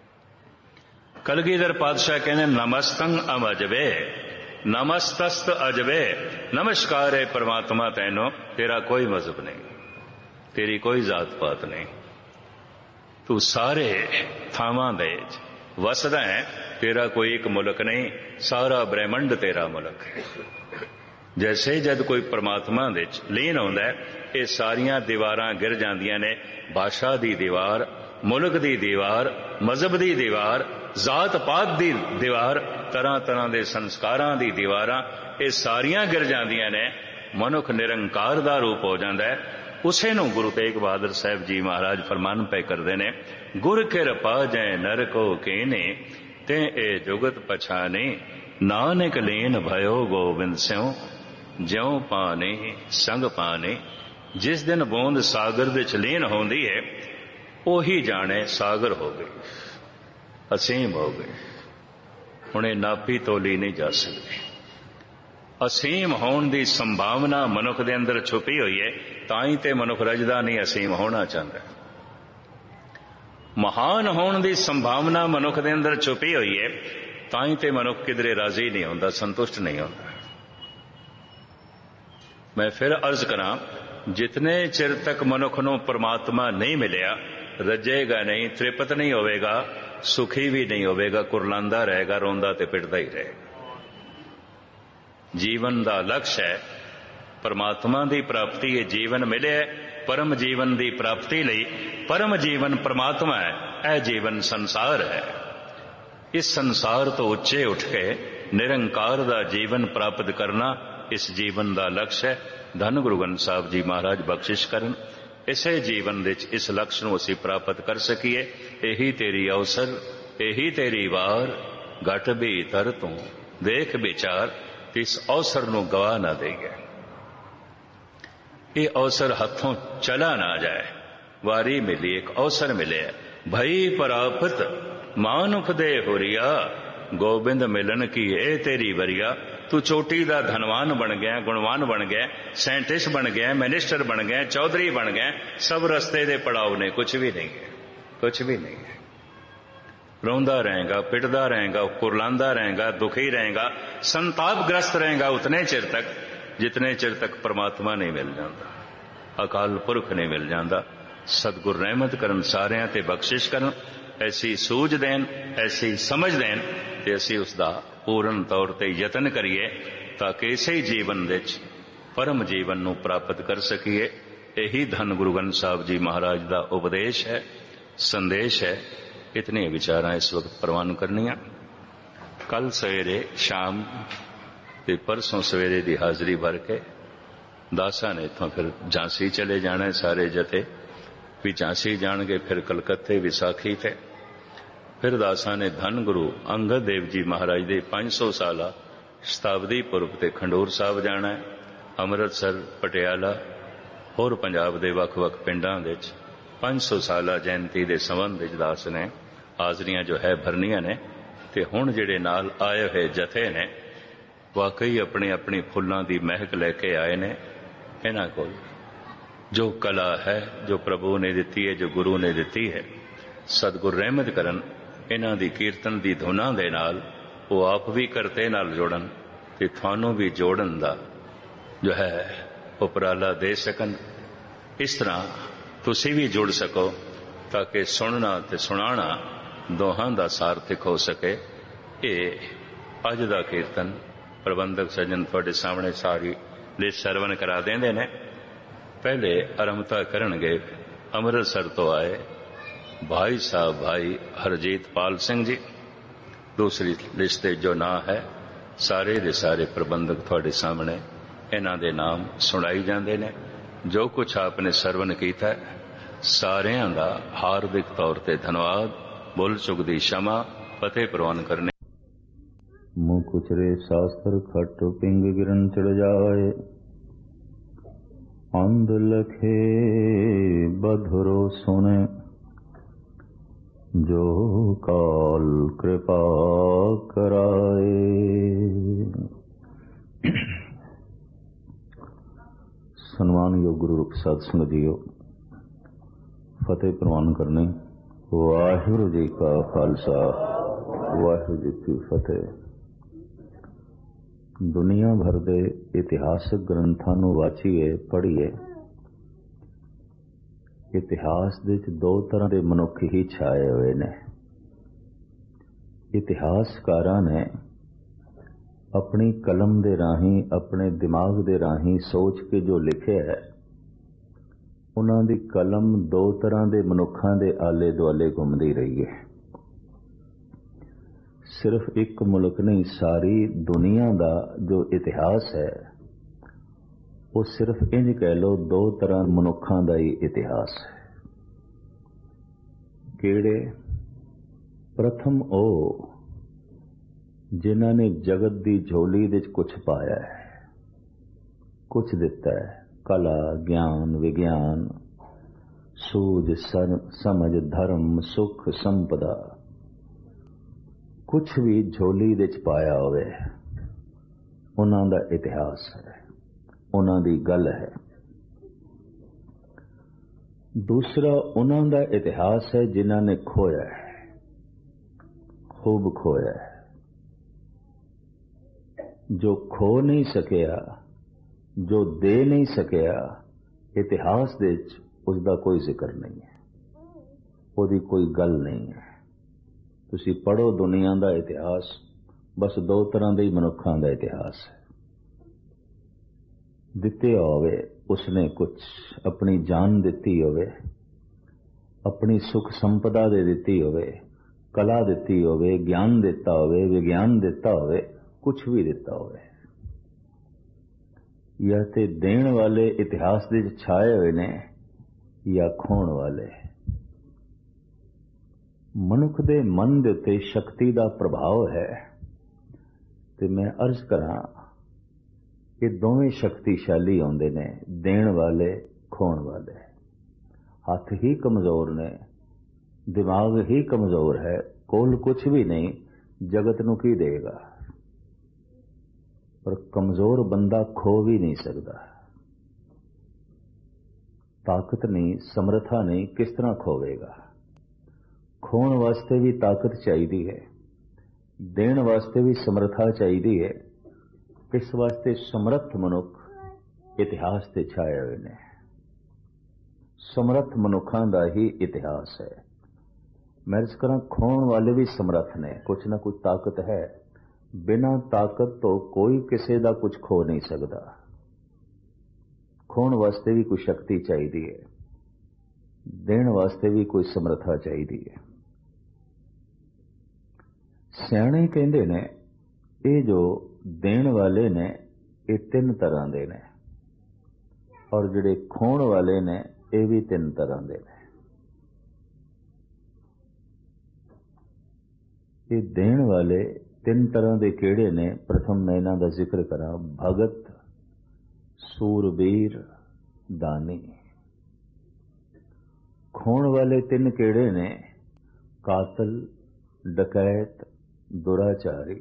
ਕਲਗੀਧਰ ਪਾਤਸ਼ਾਹ ਕਹਿੰਦੇ ਨਮਸਤੰ ਅਮਜਵੇ ਨਮਸਤਸਤ ਅਜਵੇ। ਨਮਸਕਾਰ ਹੈ ਪਰਮਾਤਮਾ ਤੈਨੂੰ, ਤੇਰਾ ਕੋਈ ਮਜ਼ਹਬ ਨਹੀਂ, ਤੇਰੀ ਕੋਈ ਜ਼ਾਤ ਪਾਤ ਨਹੀਂ, ਤੂੰ ਸਾਰੇ ਥਾਵਾਂ ਦੇ ਵਸਦਾ ਹੈ, ਤੇਰਾ ਕੋਈ ਇੱਕ ਮੁਲਕ ਨਹੀਂ, ਸਾਰਾ ਬ੍ਰਹਿਮੰਡ ਤੇਰਾ ਮੁਲਕ ਹੈ। ਜੈਸੇ ਜਦ ਕੋਈ ਪਰਮਾਤਮਾ ਦੇ ਚ ਲੀਨ ਹੁੰਦਾ ਹੈ, ਇਹ ਸਾਰੀਆਂ ਦੀਵਾਰਾਂ ਗਿਰ ਜਾਂਦੀਆਂ ਨੇ। ਭਾਸ਼ਾ ਦੀ ਦੀਵਾਰ, ਮੁਲਕ ਦੀ ਦੀਵਾਰ, ਮਜ਼ਹਬ ਦੀ ਦੀਵਾਰ, ਜ਼ਾਤ ਪਾਤ ਦੀ ਦੀਵਾਰ, ਤਰ੍ਹਾਂ ਤਰ੍ਹਾਂ ਦੇ ਸੰਸਕਾਰਾਂ ਦੀ ਦੀਵਾਰਾਂ, ਇਹ ਸਾਰੀਆਂ ਗਿਰ ਜਾਂਦੀਆਂ ਨੇ। ਮਨੁੱਖ ਨਿਰੰਕਾਰ ਦਾ ਰੂਪ ਹੋ ਜਾਂਦਾ ਹੈ। ਉਸੇ ਨੂੰ ਗੁਰੂ ਤੇਗ ਬਹਾਦਰ ਸਾਹਿਬ ਜੀ ਮਹਾਰਾਜ ਫਰਮਾਨ ਪੈ ਕਰਦੇ ਨੇ, ਗੁਰ ਕਿਰਪਾ ਜੈ ਨਰ ਕੋ ਕੀਨੇ ਤੇ ਇਹ ਜੁਗਤ ਪਛਾਨੇ। ਨਾਨਕ ਲੀਨ ਭਇਓ ਗੋਬਿੰਦ ਸਿਉ ਜਿਉ ਪਾਨੇ ਸੰਗ ਪਾਨੇ। ਜਿਸ ਦਿਨ ਬੂੰਦ ਸਾਗਰ ਦੇ ਚ ਲੀਨ ਹੁੰਦੀ ਹੈ, ਉਹੀ ਜਾਣੇ ਸਾਗਰ ਹੋ ਗਈ, ਅਸੀਮ ਹੋ ਗਈ। ਹੁਣ ਇਹ ਨਾਪੀ ਤੋਲੀ ਨਹੀਂ ਜਾ ਸਕਦੀ। ਅਸੀਮ ਹੋਣ ਦੀ ਸੰਭਾਵਨਾ ਮਨੁੱਖ ਦੇ ਅੰਦਰ ਛੁਪੀ ਹੋਈ ਹੈ, ਤਾਂ ਹੀ ਤੇ ਮਨੁੱਖ ਰਜਦਾ ਨਹੀਂ, ਅਸੀਮ ਹੋਣਾ ਚਾਹੁੰਦਾ। ਮਹਾਨ ਹੋਣ ਦੀ ਸੰਭਾਵਨਾ ਮਨੁੱਖ ਦੇ ਅੰਦਰ ਛੁਪੀ ਹੋਈ ਹੈ, ਤਾਂ ਹੀ ਤੇ ਮਨੁੱਖ ਕਿਧਰੇ ਰਾਜ਼ੀ ਨਹੀਂ ਹੁੰਦਾ, ਸੰਤੁਸ਼ਟ ਨਹੀਂ ਹੁੰਦਾ। ਮੈਂ ਫਿਰ ਅਰਜ਼ ਕਰਾਂ, ਜਿਤਨੇ ਚਿਰ ਤੱਕ ਮਨੁੱਖ ਨੂੰ ਪਰਮਾਤਮਾ ਨਹੀਂ ਮਿਲਿਆ, ਰੱਜੇਗਾ ਨਹੀਂ, ਤ੍ਰਿਪਤ ਨਹੀਂ ਹੋਵੇਗਾ, ਸੁਖੀ ਵੀ ਨਹੀਂ ਹੋਵੇਗਾ, ਕੁਰਲਾਂਦਾ ਰਹੇਗਾ, ਰੋਂਦਾ ਤੇ ਪਿੱਟਦਾ ਹੀ ਰਹੇਗਾ। ਜੀਵਨ ਦਾ ਲਕਸ਼ ਹੈ ਪਰਮਾਤਮਾ ਦੀ ਪ੍ਰਾਪਤੀ ਹੈ। ਜੀਵਨ ਮਿਲਿਆ ਪਰਮ ਜੀਵਨ ਦੀ ਪ੍ਰਾਪਤੀ ਲਈ। ਪਰਮ ਜੀਵਨ ਪਰਮਾਤਮਾ ਹੈ, ਇਹ ਜੀਵਨ ਸੰਸਾਰ ਹੈ। ਇਸ ਸੰਸਾਰ ਤੋਂ ਉੱਚੇ ਉੱਠ ਕੇ ਨਿਰੰਕਾਰ ਦਾ ਜੀਵਨ ਪ੍ਰਾਪਤ ਕਰਨਾ ਇਸ ਜੀਵਨ ਦਾ ਲਕਸ਼ ਹੈ। ਧੰਨ ਗੁਰੂ ਗ੍ਰੰਥ ਸਾਹਿਬ ਜੀ ਮਹਾਰਾਜ ਬਖਸ਼ਿਸ਼ ਕਰਨ, ਇਸੇ ਜੀਵਨ ਵਿੱਚ ਇਸ ਲਕਸ਼ ਨੂੰ ਅਸੀਂ ਪ੍ਰਾਪਤ ਕਰ ਸਕੀਏ। ਇਹੀ ਤੇਰੀ ਅਵਸਰ, ਇਹੀ ਤੇਰੀ ਵਾਰ, ਘਟ ਭੀਤਰ ਤੂੰ ਦੇਖ ਵਿਚਾਰ, ਇਸ ਅਵਸਰ ਨੂੰ ਗਵਾ ਨਾ ਦੇਈਏ। ਇਹ ਅਵਸਰ ਹੱਥੋਂ ਚਲਾ ਨਾ ਜਾਏ। ਵਾਰੀ ਮਿਲੀ, ਇੱਕ ਅਵਸਰ ਮਿਲਿਆ, ਭਈ ਪ੍ਰਾਪਤ ਮਾਨੁਖ ਦੇ ਹੁਰੀਆ, ਗੋਬਿੰਦ ਮਿਲਣ ਕੀ ਇਹ ਤੇਰੀ ਵਰੀਆ। ਤੂੰ ਚੋਟੀ ਦਾ ਧਨਵਾਨ ਬਣ ਗਿਆ, ਗੁਣਵਾਨ ਬਣ ਗਿਆ, ਸਾਇੰਟਿਸਟ ਬਣ ਗਿਆ, ਮਿਨਿਸਟਰ ਬਣ ਗਿਆ, ਚੌਧਰੀ ਬਣ ਗਿਆ, ਸਭ ਰਸਤੇ ਦੇ ਪੜਾਅ ਨੇ, ਕੁਛ ਵੀ ਨਹੀਂ ਹੈ, ਕੁਛ ਵੀ ਨਹੀਂ ਹੈ। ਰੋਂਦਾ ਰਹੇਗਾ, ਪਿੱਟਦਾ ਰਹੇਗਾ, ਕੁਰਲਾਂਦਾ ਰਹੇਗਾ, ਦੁਖੀ ਰਹੇਗਾ, ਸੰਤਾਪਗ੍ਰਸਤ ਰਹੇਗਾ ਉਤਨੇ ਚਿਰ ਤੱਕ ਜਿਤਨੇ ਚਿਰ ਤੱਕ ਪਰਮਾਤਮਾ ਨਹੀਂ ਮਿਲ ਜਾਂਦਾ, ਅਕਾਲ ਪੁਰਖ ਨਹੀਂ ਮਿਲ ਜਾਂਦਾ। ਸਤਿਗੁਰ ਰਹਿਮਤ ਕਰਨ, ਸਾਰਿਆਂ ਤੇ ਬਖਸ਼ਿਸ਼ ਕਰਨ, ਐਸੀ ਸੂਝ ਦੇਣ, ਐਸੀ ਸਮਝ ਦੇਣ ਤੇ ਅਸੀਂ ਉਸ ਦਾ ਪੂਰਨ ਤੌਰ ਤੇ ਯਤਨ ਕਰੀਏ ਤਾਂ ਕਿ ਇਸੇ ਜੀਵਨ ਵਿੱਚ ਪਰਮ ਜੀਵਨ ਨੂੰ ਪ੍ਰਾਪਤ ਕਰ ਸਕੀਏ। ਇਹੀ ਧੰਨ ਗੁਰੂ ਗ੍ਰੰਥ ਸਾਹਿਬ ਜੀ ਮਹਾਰਾਜ ਦਾ ਉਪਦੇਸ਼ ਹੈ, ਸੰਦੇਸ਼ ਹੈ। ਇਤਨੇ ਵਿਚਾਰਾਂ ਇਸ ਵਕਤ ਪ੍ਰਵਾਨ ਕਰਨੀਆਂ। ਕੱਲ ਸਵੇਰੇ ਸ਼ਾਮ ਤੇ ਪਰਸੋਂ ਸਵੇਰੇ ਦੀ ਹਾਜ਼ਰੀ ਭਰ ਕੇ ਦਾਸਾਂ ਨੇ ਇੱਥੋਂ ਫਿਰ ਝਾਂਸੀ ਚਲੇ ਜਾਣਾ। ਸਾਰੇ ਜਥੇ ਵੀ ਝਾਂਸੀ ਜਾਣਗੇ, ਫਿਰ ਕਲਕੱਤੇ ਵਿਸਾਖੀ ਤੇ। ਫਿਰ ਦਾਸਾਂ ਨੇ ਧੰਨ ਗੁਰੂ ਅੰਗਦ ਦੇਵ ਜੀ ਮਹਾਰਾਜ ਦੇ 500 ਸਾਲਾ ਸ਼ਤਾਬਦੀ ਪੁਰਬ ਤੇ ਖੰਡੂਰ ਸਾਹਿਬ ਜਾਣਾ ਹੈ। ਅੰਮ੍ਰਿਤਸਰ, ਪਟਿਆਲਾ, ਹੋਰ ਪੰਜਾਬ ਦੇ ਵੱਖ-ਵੱਖ ਪਿੰਡਾਂ ਵਿੱਚ 500 ਸਾਲਾ ਜਯੰਤੀ ਦੇ ਸੰਬੰਧ ਵਿੱਚ ਦਾਸ ਨੇ ਹਾਜ਼ਰੀਆਂ ਜੋ ਹੈ ਭਰਨੀਆਂ ਨੇ। ਤੇ ਹੁਣ ਜਿਹੜੇ ਨਾਲ ਆਏ ਹੋਏ ਜਥੇ ਨੇ ਵਾਕਈ ਆਪਣੀ ਆਪਣੀ ਫੁੱਲਾਂ ਦੀ ਮਹਿਕ ਲੈ ਕੇ ਆਏ ਨੇ। ਇਹਨਾਂ ਕੋਲ ਜੋ ਕਲਾ ਹੈ, ਜੋ ਪ੍ਰਭੂ ਨੇ ਦਿੱਤੀ ਹੈ, ਜੋ ਗੁਰੂ ਨੇ ਦਿੱਤੀ ਹੈ, ਸਤਿਗੁਰ ਰਹਿਮਤ ਕਰਨ, ਇਹਨਾਂ ਦੀ ਕੀਰਤਨ ਦੀ ਧੁਨਾਂ ਦੇ ਨਾਲ ਉਹ ਆਪ ਵੀ ਕਰਤੇ ਨਾਲ ਜੋੜਨ ਤੇ ਤੁਹਾਨੂੰ ਵੀ ਜੋੜਨ ਦਾ ਜੋ ਹੈ ਉਪਰਾਲਾ ਦੇ ਸਕਣ। ਇਸ ਤਰ੍ਹਾਂ ਤੁਸੀਂ ਵੀ ਜੁੜ ਸਕੋ ਤਾਂ ਕਿ ਸੁਣਨਾ ਤੇ ਸੁਣਾਉਣਾ ਦੋਹਾਂ ਦਾ ਸਾਰਥਕ ਹੋ ਸਕੇ। ਇਹ ਅੱਜ ਦਾ ਕੀਰਤਨ ਪ੍ਰਬੰਧਕ ਸੱਜਣ ਤੁਹਾਡੇ ਸਾਹਮਣੇ ਸਾਰੀ ਲਿਸਟ ਸਰਵਨ ਕਰਾ ਦਿੰਦੇ ਨੇ। ਪਹਿਲੇ ਆਰੰਭਤਾ ਕਰਨਗੇ ਅੰਮ੍ਰਿਤਸਰ ਤੋਂ ਆਏ ਭਾਈ ਸਾਹਿਬ ਭਾਈ ਹਰਜੀਤ ਪਾਲ ਸਿੰਘ ਜੀ। ਦੂਸਰੀ ਲਿਸਟ ਤੇ ਜੋ ਨਾਂ ਹੈ ਸਾਰੇ ਦੇ ਸਾਰੇ ਪ੍ਰਬੰਧਕ ਤੁਹਾਡੇ ਸਾਹਮਣੇ ਇਹਨਾਂ ਦੇ ਨਾਮ ਸੁਣਾਈ ਜਾਂਦੇ ਨੇ। ਜੋ ਕੁਛ ਆਪਨੇ ਸਰਵਨ ਕੀਤਾ ਹੈ ਸਾਰਿਆਂ ਦਾ ਹਾਰਦਿਕ ਤੌਰ ਤੇ ਧੰਨਵਾਦ। ਭੁੱਲ ਚੁੱਕ ਦੀ क्षमा, ਫਤਿਹ ਪ੍ਰਵਾਨ ਕਰਨੇ। मुँह कुचरे शास्त्र खट पिंग गिरन चढ़ जाए, अंध लखे बधुरो सुने, जो काल कृपा कराए। सन्मानयोग गुरु रूप साध संगत जीओ, फतेह प्रवान करने। वाहिगुरु जी का खालसा, वाहिगुरु जी की फतेह। दुनिया भर ਦੇ ਇਤਿਹਾਸਕ ਗ੍ਰੰਥਾਂ ਨੂੰ ਵਾਚੀਏ, ਪੜ੍ਹੀਏ। ਇਤਿਹਾਸ ਦੇ ਵਿੱਚ ਦੋ ਤਰ੍ਹਾਂ ਦੇ ਮਨੁੱਖ ਹੀ ਛਾਏ ਹੋਏ ਨੇ। ਇਤਿਹਾਸਕਾਰਾਂ ਨੇ ਆਪਣੀ ਕਲਮ ਦੇ ਰਾਹੀਂ, ਆਪਣੇ ਦਿਮਾਗ ਦੇ ਰਾਹੀਂ ਸੋਚ ਕੇ ਜੋ ਲਿਖਿਆ ਹੈ, ਉਹਨਾਂ ਦੀ ਕਲਮ ਦੋ ਤਰ੍ਹਾਂ ਦੇ ਮਨੁੱਖਾਂ ਦੇ ਆਲੇ ਦੁਆਲੇ ਘੁੰਮਦੀ ਰਹੀ ਹੈ। ਸਿਰਫ ਇੱਕ ਮੁਲਕ ਨਹੀਂ, ਸਾਰੀ ਦੁਨੀਆ ਦਾ ਜੋ ਇਤਿਹਾਸ ਹੈ ਉਹ ਸਿਰਫ ਇੰਝ ਕਹਿ ਲਓ ਦੋ ਤਰ੍ਹਾਂ ਮਨੁੱਖਾਂ ਦਾ ਹੀ ਇਤਿਹਾਸ ਹੈ। ਕਿਹੜੇ? ਪ੍ਰਥਮ ਉਹ ਜਿਨ੍ਹਾਂ ਨੇ ਜਗਤ ਦੀ ਝੋਲੀ ਵਿੱਚ ਕੁਝ ਪਾਇਆ ਹੈ, ਕੁਝ ਦਿੱਤਾ ਹੈ, ਕਲਾ, ਗਿਆਨ, ਵਿਗਿਆਨ, ਸੂਝ, ਸਮਝ, ਧਰਮ, ਸੁਖ, ਸੰਪਦਾ, ਕੁਛ ਵੀ ਝੋਲੀ ਵਿੱਚ ਪਾਇਆ ਹੋਵੇ ਉਹਨਾਂ ਦਾ ਇਤਿਹਾਸ ਹੈ, ਉਹਨਾਂ ਦੀ ਗੱਲ ਹੈ। ਦੂਸਰਾ ਉਹਨਾਂ ਦਾ ਇਤਿਹਾਸ ਹੈ ਜਿਨ੍ਹਾਂ ਨੇ ਖੋਇਆ ਹੈ, ਖੂਬ ਖੋਇਆ ਹੈ। ਜੋ ਖੋ ਨਹੀਂ ਸਕਿਆ, ਜੋ ਦੇ ਨਹੀਂ ਸਕਿਆ, ਇਤਿਹਾਸ ਦੇ ਵਿੱਚ ਉਸ ਦਾ ਕੋਈ ਜ਼ਿਕਰ ਨਹੀਂ ਹੈ, ਉਹਦੀ ਕੋਈ ਗੱਲ ਨਹੀਂ ਹੈ। ਤੁਸੀਂ ਪੜ੍ਹੋ ਦੁਨੀਆ ਦਾ ਇਤਿਹਾਸ, ਬਸ ਦੋ ਤਰ੍ਹਾਂ ਦੇ ਹੀ ਮਨੁੱਖਾਂ ਦਾ ਇਤਿਹਾਸ ਹੈ। ਦਿੱਤੇ ਹੋਵੇ ਉਸਨੇ ਕੁਝ, ਆਪਣੀ ਜਾਨ ਦਿੱਤੀ ਹੋਵੇ, ਆਪਣੀ ਸੁਖ ਸੰਪਦਾ ਦੇ ਦਿੱਤੀ ਹੋਵੇ, ਕਲਾ ਦਿੱਤੀ ਹੋਵੇ, ਗਿਆਨ ਦਿੱਤਾ ਹੋਵੇ, ਵਿਗਿਆਨ ਦਿੱਤਾ ਹੋਵੇ, ਕੁਝ ਵੀ ਦਿੱਤਾ ਹੋਵੇ। ਜਾਂ ਤੇ ਦੇਣ ਵਾਲੇ ਇਤਿਹਾਸ ਦੇ ਵਿੱਚ ਛਾਏ ਹੋਏ ਨੇ ਜਾਂ ਖੋਣ ਵਾਲੇ। ਮਨੁੱਖ ਦੇ ਮਨ ਦੇ ਉੱਤੇ ਸ਼ਕਤੀ ਦਾ ਪ੍ਰਭਾਵ ਹੈ, ਤੇ ਮੈਂ ਅਰਜ਼ ਕਰਾਂ ਕਿ ਦੋਵੇਂ ਸ਼ਕਤੀਸ਼ਾਲੀ ਹੁੰਦੇ ਨੇ, ਦੇਣ ਵਾਲੇ, ਖੋਣ ਵਾਲੇ। ਹੱਥ ਹੀ ਕਮਜ਼ੋਰ ਨੇ, ਦਿਮਾਗ ਹੀ ਕਮਜ਼ੋਰ ਹੈ, ਕੋਲ ਕੁਝ ਵੀ ਨਹੀਂ, ਜਗਤ ਨੂੰ ਕੀ ਦੇਗਾ। ਪਰ ਕਮਜ਼ੋਰ ਬੰਦਾ ਖੋ ਵੀ ਨਹੀਂ ਸਕਦਾ। ਤਾਕਤ ਨਹੀਂ, ਸਮਰੱਥਾ ਨਹੀਂ, ਕਿਸ ਤਰ੍ਹਾਂ ਖੋਵੇਗਾ। ਖੋਣ ਵਾਸਤੇ ਵੀ ਤਾਕਤ ਚਾਹੀਦੀ ਹੈ, ਦੇਣ ਵਾਸਤੇ ਵੀ ਸਮਰੱਥਾ ਚਾਹੀਦੀ ਹੈ। ਇਸ ਵਾਸਤੇ ਸਮਰੱਥ ਮਨੁੱਖ ਇਤਿਹਾਸ ਤੇ ਛਾਏ ਹੋਏ ਨੇ। ਸਮਰੱਥ ਮਨੁੱਖਾਂ ਦਾ ਹੀ ਇਤਿਹਾਸ ਹੈ। ਮੈਂ ਇਸ ਕਰਾਂ ਖੋਣ ਵਾਲੇ ਵੀ ਸਮਰੱਥ ਨੇ, ਕੁਛ ਨਾ ਕੁਛ ਤਾਕਤ ਹੈ। ਬਿਨਾਂ ਤਾਕਤ ਤੋਂ ਕੋਈ ਕਿਸੇ ਦਾ ਕੁਝ ਖੋ ਨਹੀਂ ਸਕਦਾ। ਖੋਣ ਵਾਸਤੇ ਵੀ ਕੋਈ ਸ਼ਕਤੀ ਚਾਹੀਦੀ ਹੈ, ਦੇਣ ਵਾਸਤੇ ਵੀ ਕੋਈ ਸਮਰੱਥਾ ਚਾਹੀਦੀ ਹੈ। ਸਿਆਣੇ ਕਹਿੰਦੇ ਨੇ ਇਹ ਜੋ ਦੇਣ ਵਾਲੇ ਨੇ ਇਹ ਤਿੰਨ ਤਰ੍ਹਾਂ ਦੇ ਨੇ, ਔਰ ਜਿਹੜੇ ਖੋਣ ਵਾਲੇ ਨੇ ਇਹ ਵੀ ਤਿੰਨ ਤਰ੍ਹਾਂ ਦੇ ਨੇ। ਇਹ ਦੇਣ ਵਾਲੇ ਤਿੰਨ ਤਰ੍ਹਾਂ ਦੇ ਕਿਹੜੇ ਨੇ? ਪ੍ਰਥਮ ਮੈਂ ਇਹਨਾਂ ਦਾ ਜ਼ਿਕਰ ਕਰਾਂ। ਭਗਤ, ਸੂਰਬੀਰ, ਦਾਨੀ। ਖੋਣ ਵਾਲੇ ਤਿੰਨ ਕਿਹੜੇ ਨੇ? ਕਾਤਲ, ਡਕੈਤ, ਦੁਰਾਚਾਰੀ।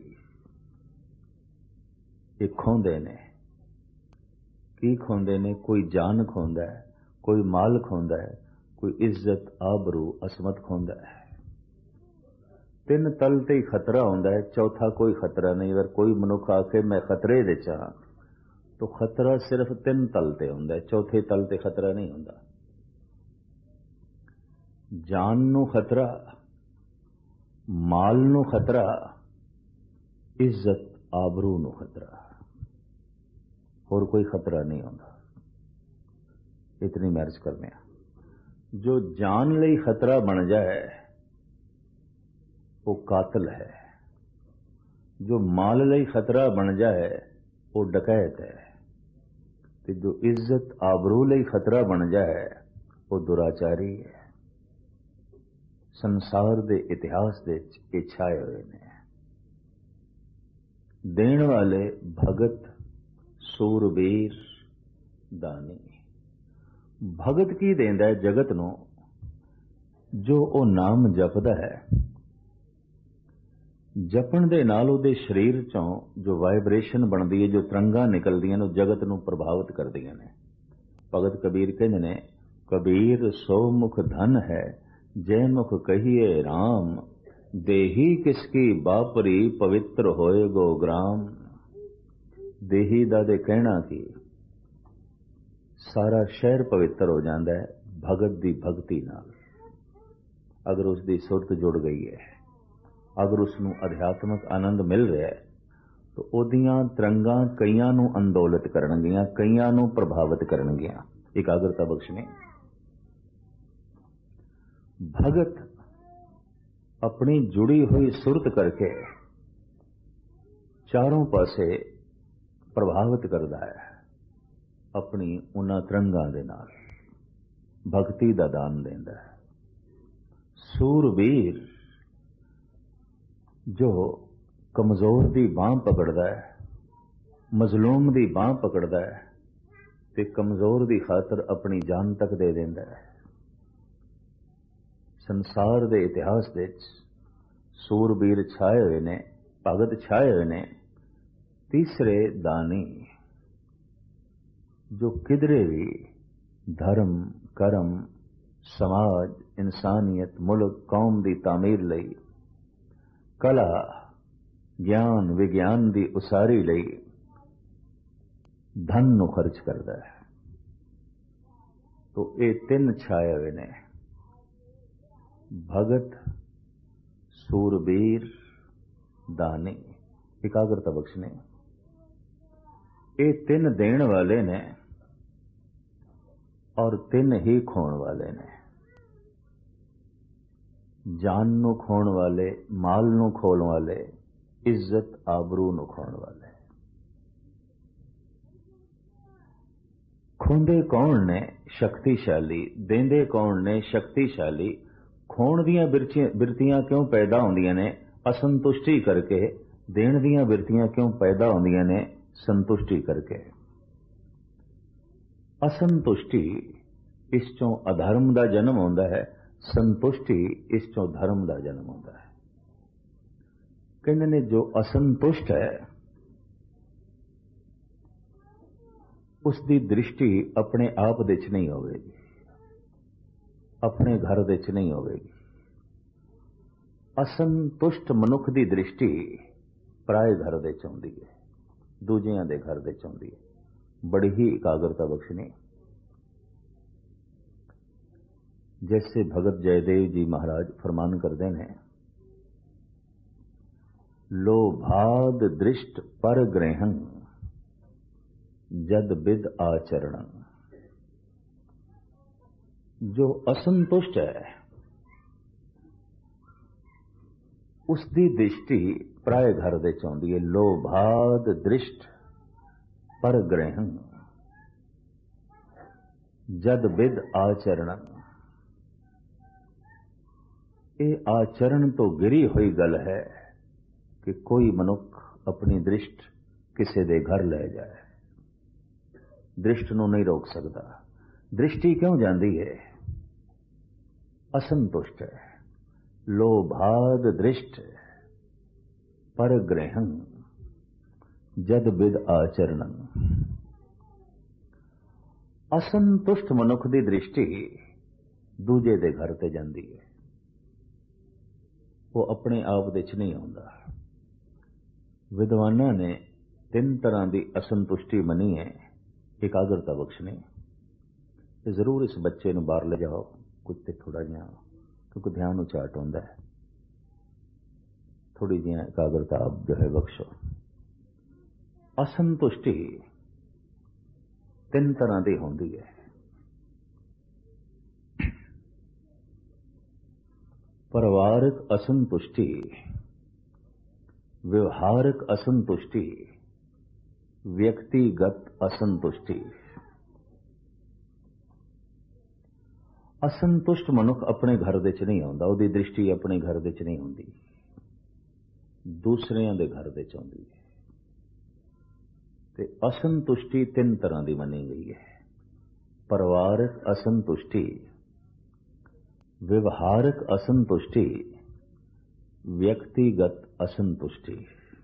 ਇਹ ਖੋਂਦੇ ਨੇ। ਕੀ ਖੋਂਦੇ ਨੇ? ਕੋਈ ਜਾਨ ਖੋਂਦਾ ਹੈ, ਕੋਈ ਮਾਲ ਖੋਂਦਾ ਹੈ, ਕੋਈ ਇੱਜ਼ਤ, ਆਬਰੂ, ਅਸਮਤ ਖੋਂਦਾ ਹੈ। ਤਿੰਨ ਤਲ ਤੇ ਹੀ ਖਤਰਾ ਹੁੰਦਾ ਹੈ, ਚੌਥਾ ਕੋਈ ਖਤਰਾ ਨਹੀਂ। ਅਗਰ ਕੋਈ ਮਨੁੱਖ ਆਖੇ ਮੈਂ ਖਤਰੇ ਦੇ ਚ ਹਾਂ, ਤਾਂ ਖਤਰਾ ਸਿਰਫ ਤਿੰਨ ਤਲ ਤੇ ਹੁੰਦਾ ਹੈ, ਚੌਥੇ ਤਲ ਤੇ ਖਤਰਾ ਨਹੀਂ ਹੁੰਦਾ। ਜਾਨ ਨੂੰ ਖਤਰਾ, ਮਾਲ ਨੂੰ ਖਤਰਾ, ਇੱਜ਼ਤ, ਆਬਰੂ ਨੂੰ ਖਤਰਾ, ਹੋਰ ਕੋਈ ਖਤਰਾ ਨਹੀਂ ਹੁੰਦਾ। ਇਤਨੀ ਮੈਰਿਜ ਕਰਨੇ ਆ। ਜੋ ਜਾਨ ਲਈ ਖਤਰਾ ਬਣ ਜਾਏ ਉਹ ਕਾਤਲ ਹੈ, ਜੋ ਮਾਲ ਲਈ ਖਤਰਾ ਬਣ ਜਾਏ ਉਹ ਡਕੈਤ ਹੈ, ਤੇ ਜੋ ਇੱਜ਼ਤ, ਆਬਰੂ ਲਈ ਖਤਰਾ ਬਣ ਜਾਏ ਉਹ ਦੁਰਾਚਾਰੀ ਹੈ। ਸੰਸਾਰ ਦੇ ਇਤਿਹਾਸ ਦੇ ਵਿੱਚ ਇਹ ਛਾਏ ਹੋਏ ਨੇ। ਦੇਣ ਵਾਲੇ ਭਗਤ, ਸੂਰਬੀਰ, ਦਾਨੀ। ਭਗਤ ਕੀ ਦਿੰਦਾ ਹੈ ਜਗਤ ਨੂੰ? ਜੋ ਉਹ ਨਾਮ ਜਪਦਾ ਹੈ, ਜਪਣ ਦੇ ਨਾਲ ਉਹਦੇ ਸਰੀਰ ਚੋਂ ਜੋ ਵਾਈਬ੍ਰੇਸ਼ਨ ਬਣਦੀ ਹੈ, ਜੋ ਤਰੰਗਾਂ ਨਿਕਲਦੀਆਂ ਨੇ, ਉਹ ਜਗਤ ਨੂੰ ਪ੍ਰਭਾਵਿਤ ਕਰਦੀਆਂ ਨੇ। ਭਗਤ ਕਬੀਰ ਕਹਿੰਦੇ ਨੇ, ਕਬੀਰ ਸੋ ਮੁਖ ਧਨ ਹੈ, ਜੈ ਮੁਖ ਕਹੀਏ ਰਾਮ, ਦੇਹੀ ਕਿਸਕੀ ਬਾਪਰੀ, ਪਵਿੱਤਰ ਹੋਏ ਗੋ ਗ੍ਰਾਮ। ਦੇਹੀ ਦਾ ਦੇ ਕਹਿਣਾ ਕਿ ਸਾਰਾ ਸ਼ਹਿਰ ਪਵਿੱਤਰ ਹੋ ਜਾਂਦਾ ਹੈ ਭਗਤ ਦੀ ਭਗਤੀ ਨਾਲ। ਅਗਰ ਉਸ ਦੀ ਸੁਰਤ ਜੁੜ ਗਈ ਹੈ, ਅਗਰ ਉਸ ਨੂੰ ਅਧਿਆਤਮਕ ਆਨੰਦ ਮਿਲ ਰਿਹਾ ਹੈ, ਤਾਂ ਉਹਦੀਆਂ ਤਰੰਗਾਂ ਕਈਆਂ ਨੂੰ ਅੰਦੋਲਿਤ ਕਰਨਗੀਆਂ, ਕਈਆਂ ਨੂੰ ਪ੍ਰਭਾਵਿਤ ਕਰਨਗੀਆਂ। ਇਕਾਗਰਤਾ ਬਖਸ਼ਣੇ। ਭਗਤ ਆਪਣੀ ਜੁੜੀ ਹੋਈ ਸੁਰਤ ਕਰਕੇ ਚਾਰੋਂ ਪਾਸੇ ਪ੍ਰਭਾਵਿਤ ਕਰਦਾ ਹੈ ਆਪਣੀ ਉਹਨਾਂ ਤਰੰਗਾਂ ਦੇ ਨਾਲ, ਭਗਤੀ ਦਾ ਦਾਨ ਦਿੰਦਾ ਹੈ। ਸੂਰਬੀਰ ਜੋ ਕਮਜ਼ੋਰ ਦੀ ਬਾਂਹ ਪਕੜਦਾ ਹੈ, ਮਜ਼ਲੂਮ ਦੀ ਬਾਂਹ ਪਕੜਦਾ ਹੈ, ਤੇ ਕਮਜ਼ੋਰ ਦੀ ਖਾਤਰ ਆਪਣੀ ਜਾਨ ਤੱਕ ਦੇ ਦਿੰਦਾ ਹੈ। ਸੰਸਾਰ ਦੇ ਇਤਿਹਾਸ ਵਿੱਚ ਸੂਰਬੀਰ ਛਾਏ ਹੋਏ ਨੇ, ਭਗਤ ਛਾਏ ਹੋਏ ਨੇ, तीसरे दानी जो किधरे भी धर्म करम समाज इंसानियत मुल्क कौम की तामीर लई कला ज्ञान विज्ञान की उसारी लई धन नूं खर्च करता है। तो ये तीन छाए हुए ने भगत सूरबीर दानी एकाग्रता बख्शने। ये तीन देण वाले ने और तीन ही खोण वाले ने। जान नू खोण वाले, माल नू खोण वाले, इज्जत आबरू नू खोण वाले। खोंदे कौन ने? शक्तिशाली। देंदे कौन ने? शक्तिशाली। खोण दियां बिरतियां क्यों पैदा होंदियां ने? असंतुष्टि करके। देण दियां बिरतियां क्यों पैदा होंदियां ने? संतुष्टि करके। असंतुष्टि इस चों अधर्म का जन्म होता है, संतुष्टि इस चों धर्म का जन्म होता है। कहने ने जो असंतुष्ट है उसकी दृष्टि अपने आप दे च नहीं होगी, अपने घर दे च नहीं होगी। असंतुष्ट मनुख की दृष्टि पराए घर दे च आउंदी है, दूजियां दे घर दे च आउंदी है। बड़ी ही एकाग्रता बख्शनी। जैसे भगत जयदेव जी महाराज फरमान करते हैं, लोभाद दृष्ट पर ग्रहण जद विद आचरण। जो असंतुष्ट है उसकी दृष्टि पराए घर दे च आउंदी है। लोभाद दृष्ट पर ग्रहण जद विद आचरण। ये आचरण तो गिरी हुई गल है कि कोई मनुख अपनी दृष्ट किसी दे घर ले जाए, दृष्ट नूं नहीं रोक सकता। दृष्टि क्यों जाती है? असंतुष्ट है। लोभाद दृष्ट पर ग्रहण जद विद आचरण। असंतुष्ट मनुख की दृष्टि दूजे दे घर ते जाती है, वो अपने आप दे च नहीं आउंदा। विद्वाना ने तीन तरह की असंतुष्टि मनी है एकाग्रता बख्शने। जरूर इस बच्चे नूं बाहर ले जाओ कुछ ते थोड़ा जिहा, क्योंकि ध्यान उचाट होंदा है। थोड़ी जी एकाग्रता आप जो है बख्शो। असंतुष्टि तीन तरह की होंदी है। परिवारक असंतुष्टि, व्यवहारिक असंतुष्टि, व्यक्तिगत असंतुष्टि। असंतुष्ट मनुख अपने घर दे च नहीं आउंदा, उहदी दृष्टि अपने घर दे च नहीं होंदी, दूसरियां दे घर दे च आउंदी है। ते असंतुष्टि तीन तरह की मनी गई है। परिवारक असंतुष्टि, व्यवहारिक असंतुष्टि, व्यक्तिगत असंतुष्टि।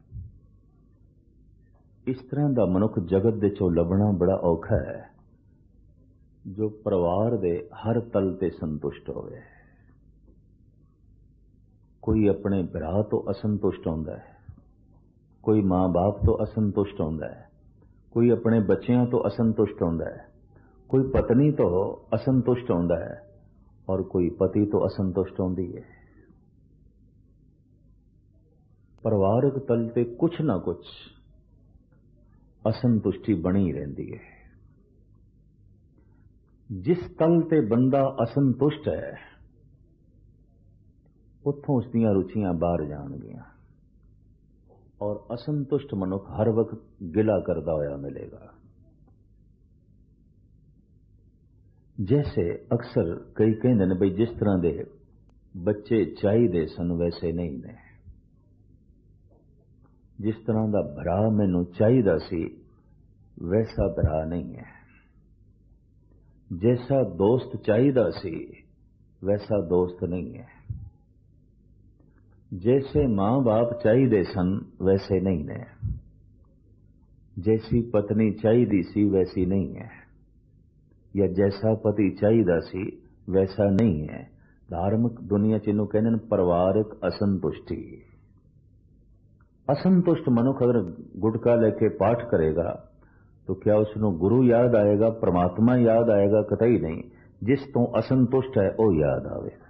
इस तरह का मनुख जगत दे चों लभना बड़ा औखा है जो परिवार दे हर तल ते संतुष्ट होवे। कोई अपने भरा तो असंतुष्ट होंदा है, कोई मां बाप तो असंतुष्ट होंदा है, कोई अपने बच्चों तो असंतुष्ट होंदा है, कोई पत्नी तो असंतुष्ट होंदा है और कोई पति तो असंतुष्ट होंदी है। परिवारक तल ते कुछ ना कुछ असंतुष्टि बनी रहती है। जिस तल ते बंदा असंतुष्ट है उत्थों उसदियां रुचियां बाहर जाणगियां और असंतुष्ट मनुख हर वक्त गिला करता होया मिलेगा। जैसे अक्सर कई कहते हैं भाई जिस तरह के बच्चे चाहिए सन वैसे नहीं ने, जिस तरह का भरा मैनू चाहिदा सी वैसा भरा नहीं है, जैसा दोस्त चाहिदा सी वैसा दोस्त नहीं है, जैसे मां बाप चाहिए सन वैसे नहीं ने। जैसी पत्नी चाहिदी सी वैसी नहीं है, या जैसा पति चाहिदा सी वैसा नहीं है। धार्मिक दुनिया च इहनूं कहंदे ने परिवारक असंतुष्टि। असंतुष्ट मनुख अगर गुटका लेके पाठ करेगा तो क्या उसनों गुरु याद आएगा, परमात्मा याद आएगा? कतई नहीं। जिस तो असंतुष्ट है वो याद आवेगा,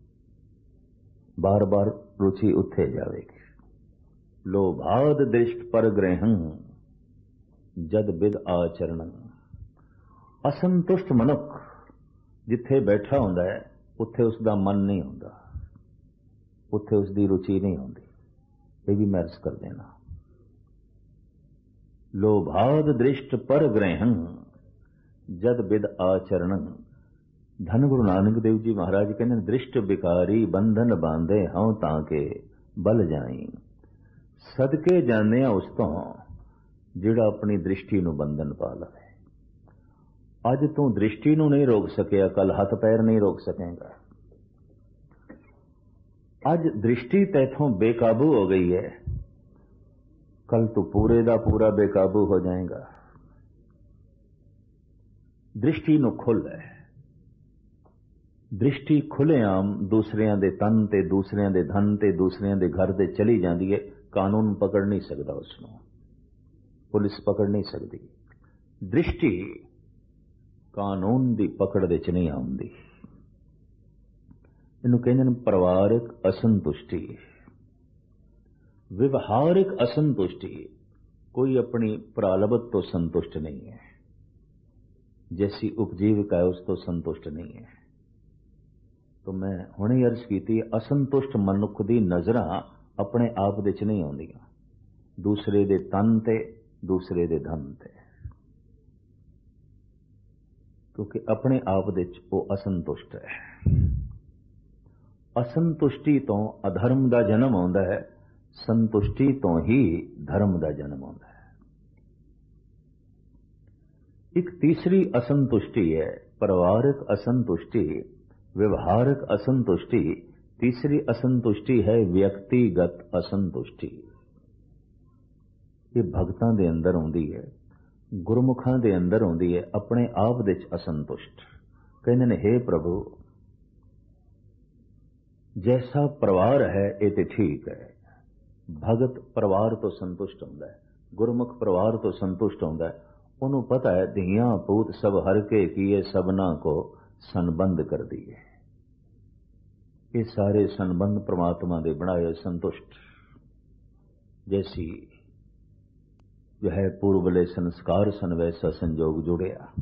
बार बार रुचि उत्थे जाएगी। लोभाद दृष्ट पर ग्रहं जद बिद आचरण। असंतुष्ट मनुख जिथे बैठा हुंदा है उत्थे उसका मन नहीं हुंदा, उत्थे उसकी रुचि नहीं होंदी। ये भी मैं अर्ज कर देना। लोभाद दृष्ट पर ग्रहं जद बिद आचरण। धन गुरु नानक देव जी महाराज कहते दृष्ट बिकारी बंधन बांधे हूं ताके बल जाई। सदके जाने उस तो जिहड़ा अपनी दृष्टि नूं बंधन पा लवे। अज तू दृष्टि नूं नहीं रोक सकिया, कल हथ पैर नहीं रोक सकेगा। अज दृष्टि तैथों बेकाबू हो गई है, कल तू पूरे दा पूरा बेकाबू हो जाएगा। दृष्टि नूं खुल है। दृष्टि खुलेआम दूसरिਆਂ ਦੇ तन ते दूसरिਆਂ ਦੇ धन ते दूसरिਆਂ ਦੇ घर ते चली जाती है। कानून पकड़ नहीं सकता, उसनों पुलिस पकड़ नहीं सकती। दृष्टि कानून की पकड़ दे च नहीं आउंदी। इनू कहते हैं परिवारक असंतुष्टि, व्यवहारिक असंतुष्टि। कोई अपनी प्रालब्ध तो संतुष्ट नहीं है, जैसी उपजीविका है उस तो संतुष्ट नहीं है। तो मैं हुणे अर्ज की, असंतुष्ट मनुख दी नजरां अपने आप दे च नहीं आउंदियां, दूसरे दे तन ते दूसरे दे धन ते, क्योंकि अपने आप दे च वो असंतुष्ट है। असंतुष्टि तो अधर्म का जन्म आउंदा है, संतुष्टि तो ही धर्म का जन्म आउंदा है। एक तीसरी असंतुष्टि है परिवारक असंतुष्टि, व्यवहारिक असंतुष्टि। तीसरी असंतुष्टि है व्यक्तिगत असंतुष्टि। ये भगतां दे अंदर आउंदी है, गुरमुखां दे अंदर आउंदी है, अपने आप दे असंतुष्ट। कहंदे ने हे प्रभु जैसा परिवार है ये तो ठीक है। भगत परिवार तो संतुष्ट होंदा है, गुरमुख परिवार तो संतुष्ट होंदा है। उन्होंने पता है धियां पूत सब हर के किए सबना को संबंध कर दिए। ये सारे संबंध परमात्मा दे बनाए संतुष्ट। जैसी जो है पूर्वले संस्कार सन वैसा संजोग जुड़िया।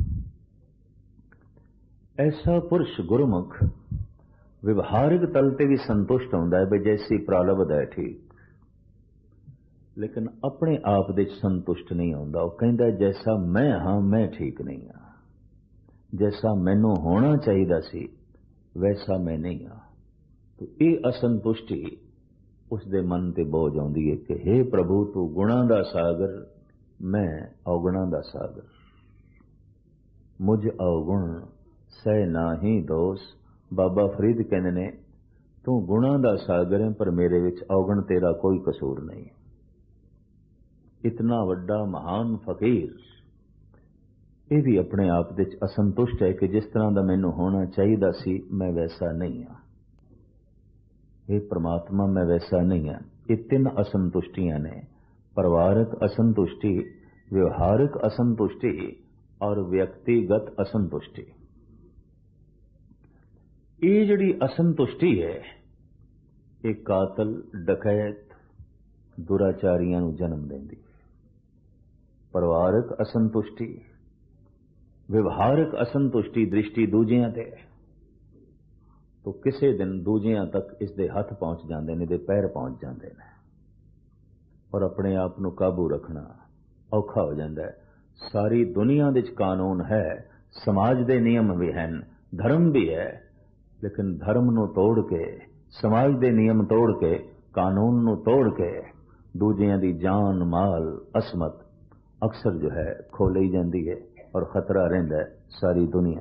ऐसा पुरुष गुरुमुख व्यवहारिक तल ते भी संतुष्ट होंदा है भाई जैसी प्रालब्ध है ठीक, लेकिन अपने आप दे संतुष्ट नहीं होंदा। वो कहंदा जैसा मैं हाँ मैं ठीक नहीं हाँ, जैसा मैनू होना चाहिए सी वैसा मैं नहीं हाँ। तो ये असंतुष्टि उसके मन ते बोझ आउंदी है कि हे प्रभु तू गुणा दा सागर, मैं अवगुणा दा सागर। मुझ अवगुण सह नाही दोष। बाबा फरीद कहने ने तू गुणा दा सागर है पर मेरे विच अवगुण तेरा कोई कसूर नहीं। इतना वड्डा महान फकीर ये भी अपने आप दे असंतुष्ट है कि जिस तरह का मैनू होना चाहिए सी मैं वैसा नहीं हाँ। हे परमात्मा मैं वैसा नहीं हाँ। ये तीन असंतुष्टियां ने, परिवारक असंतुष्टि, व्यवहारिक असंतुष्टि और व्यक्तिगत असंतुष्टि। ये जिहड़ी असंतुष्टि है ये कातल डकैत दुराचारियां नूं जन्म देंदी। परिवारक असंतुष्टि, व्यवहारिक असंतुष्टि दृष्टि दूजियां ते तो किसी दिन दूजियां तक इसके हथ पहुंच जाते हैं, इसके पैर पहुंच जाते हैं और अपने आप को काबू रखना औखा हो जाता है। सारी दुनिया दे कानून है, समाज के नियम भी हैं, धर्म भी है, लेकिन धर्म नूं तोड़ के, समाज के नियम तोड़ के, कानून नूं तोड़ के दूजियां दी जान माल असमत अक्सर जो है खो ली जाती है और खतरा रहिंदा है सारी दुनिया,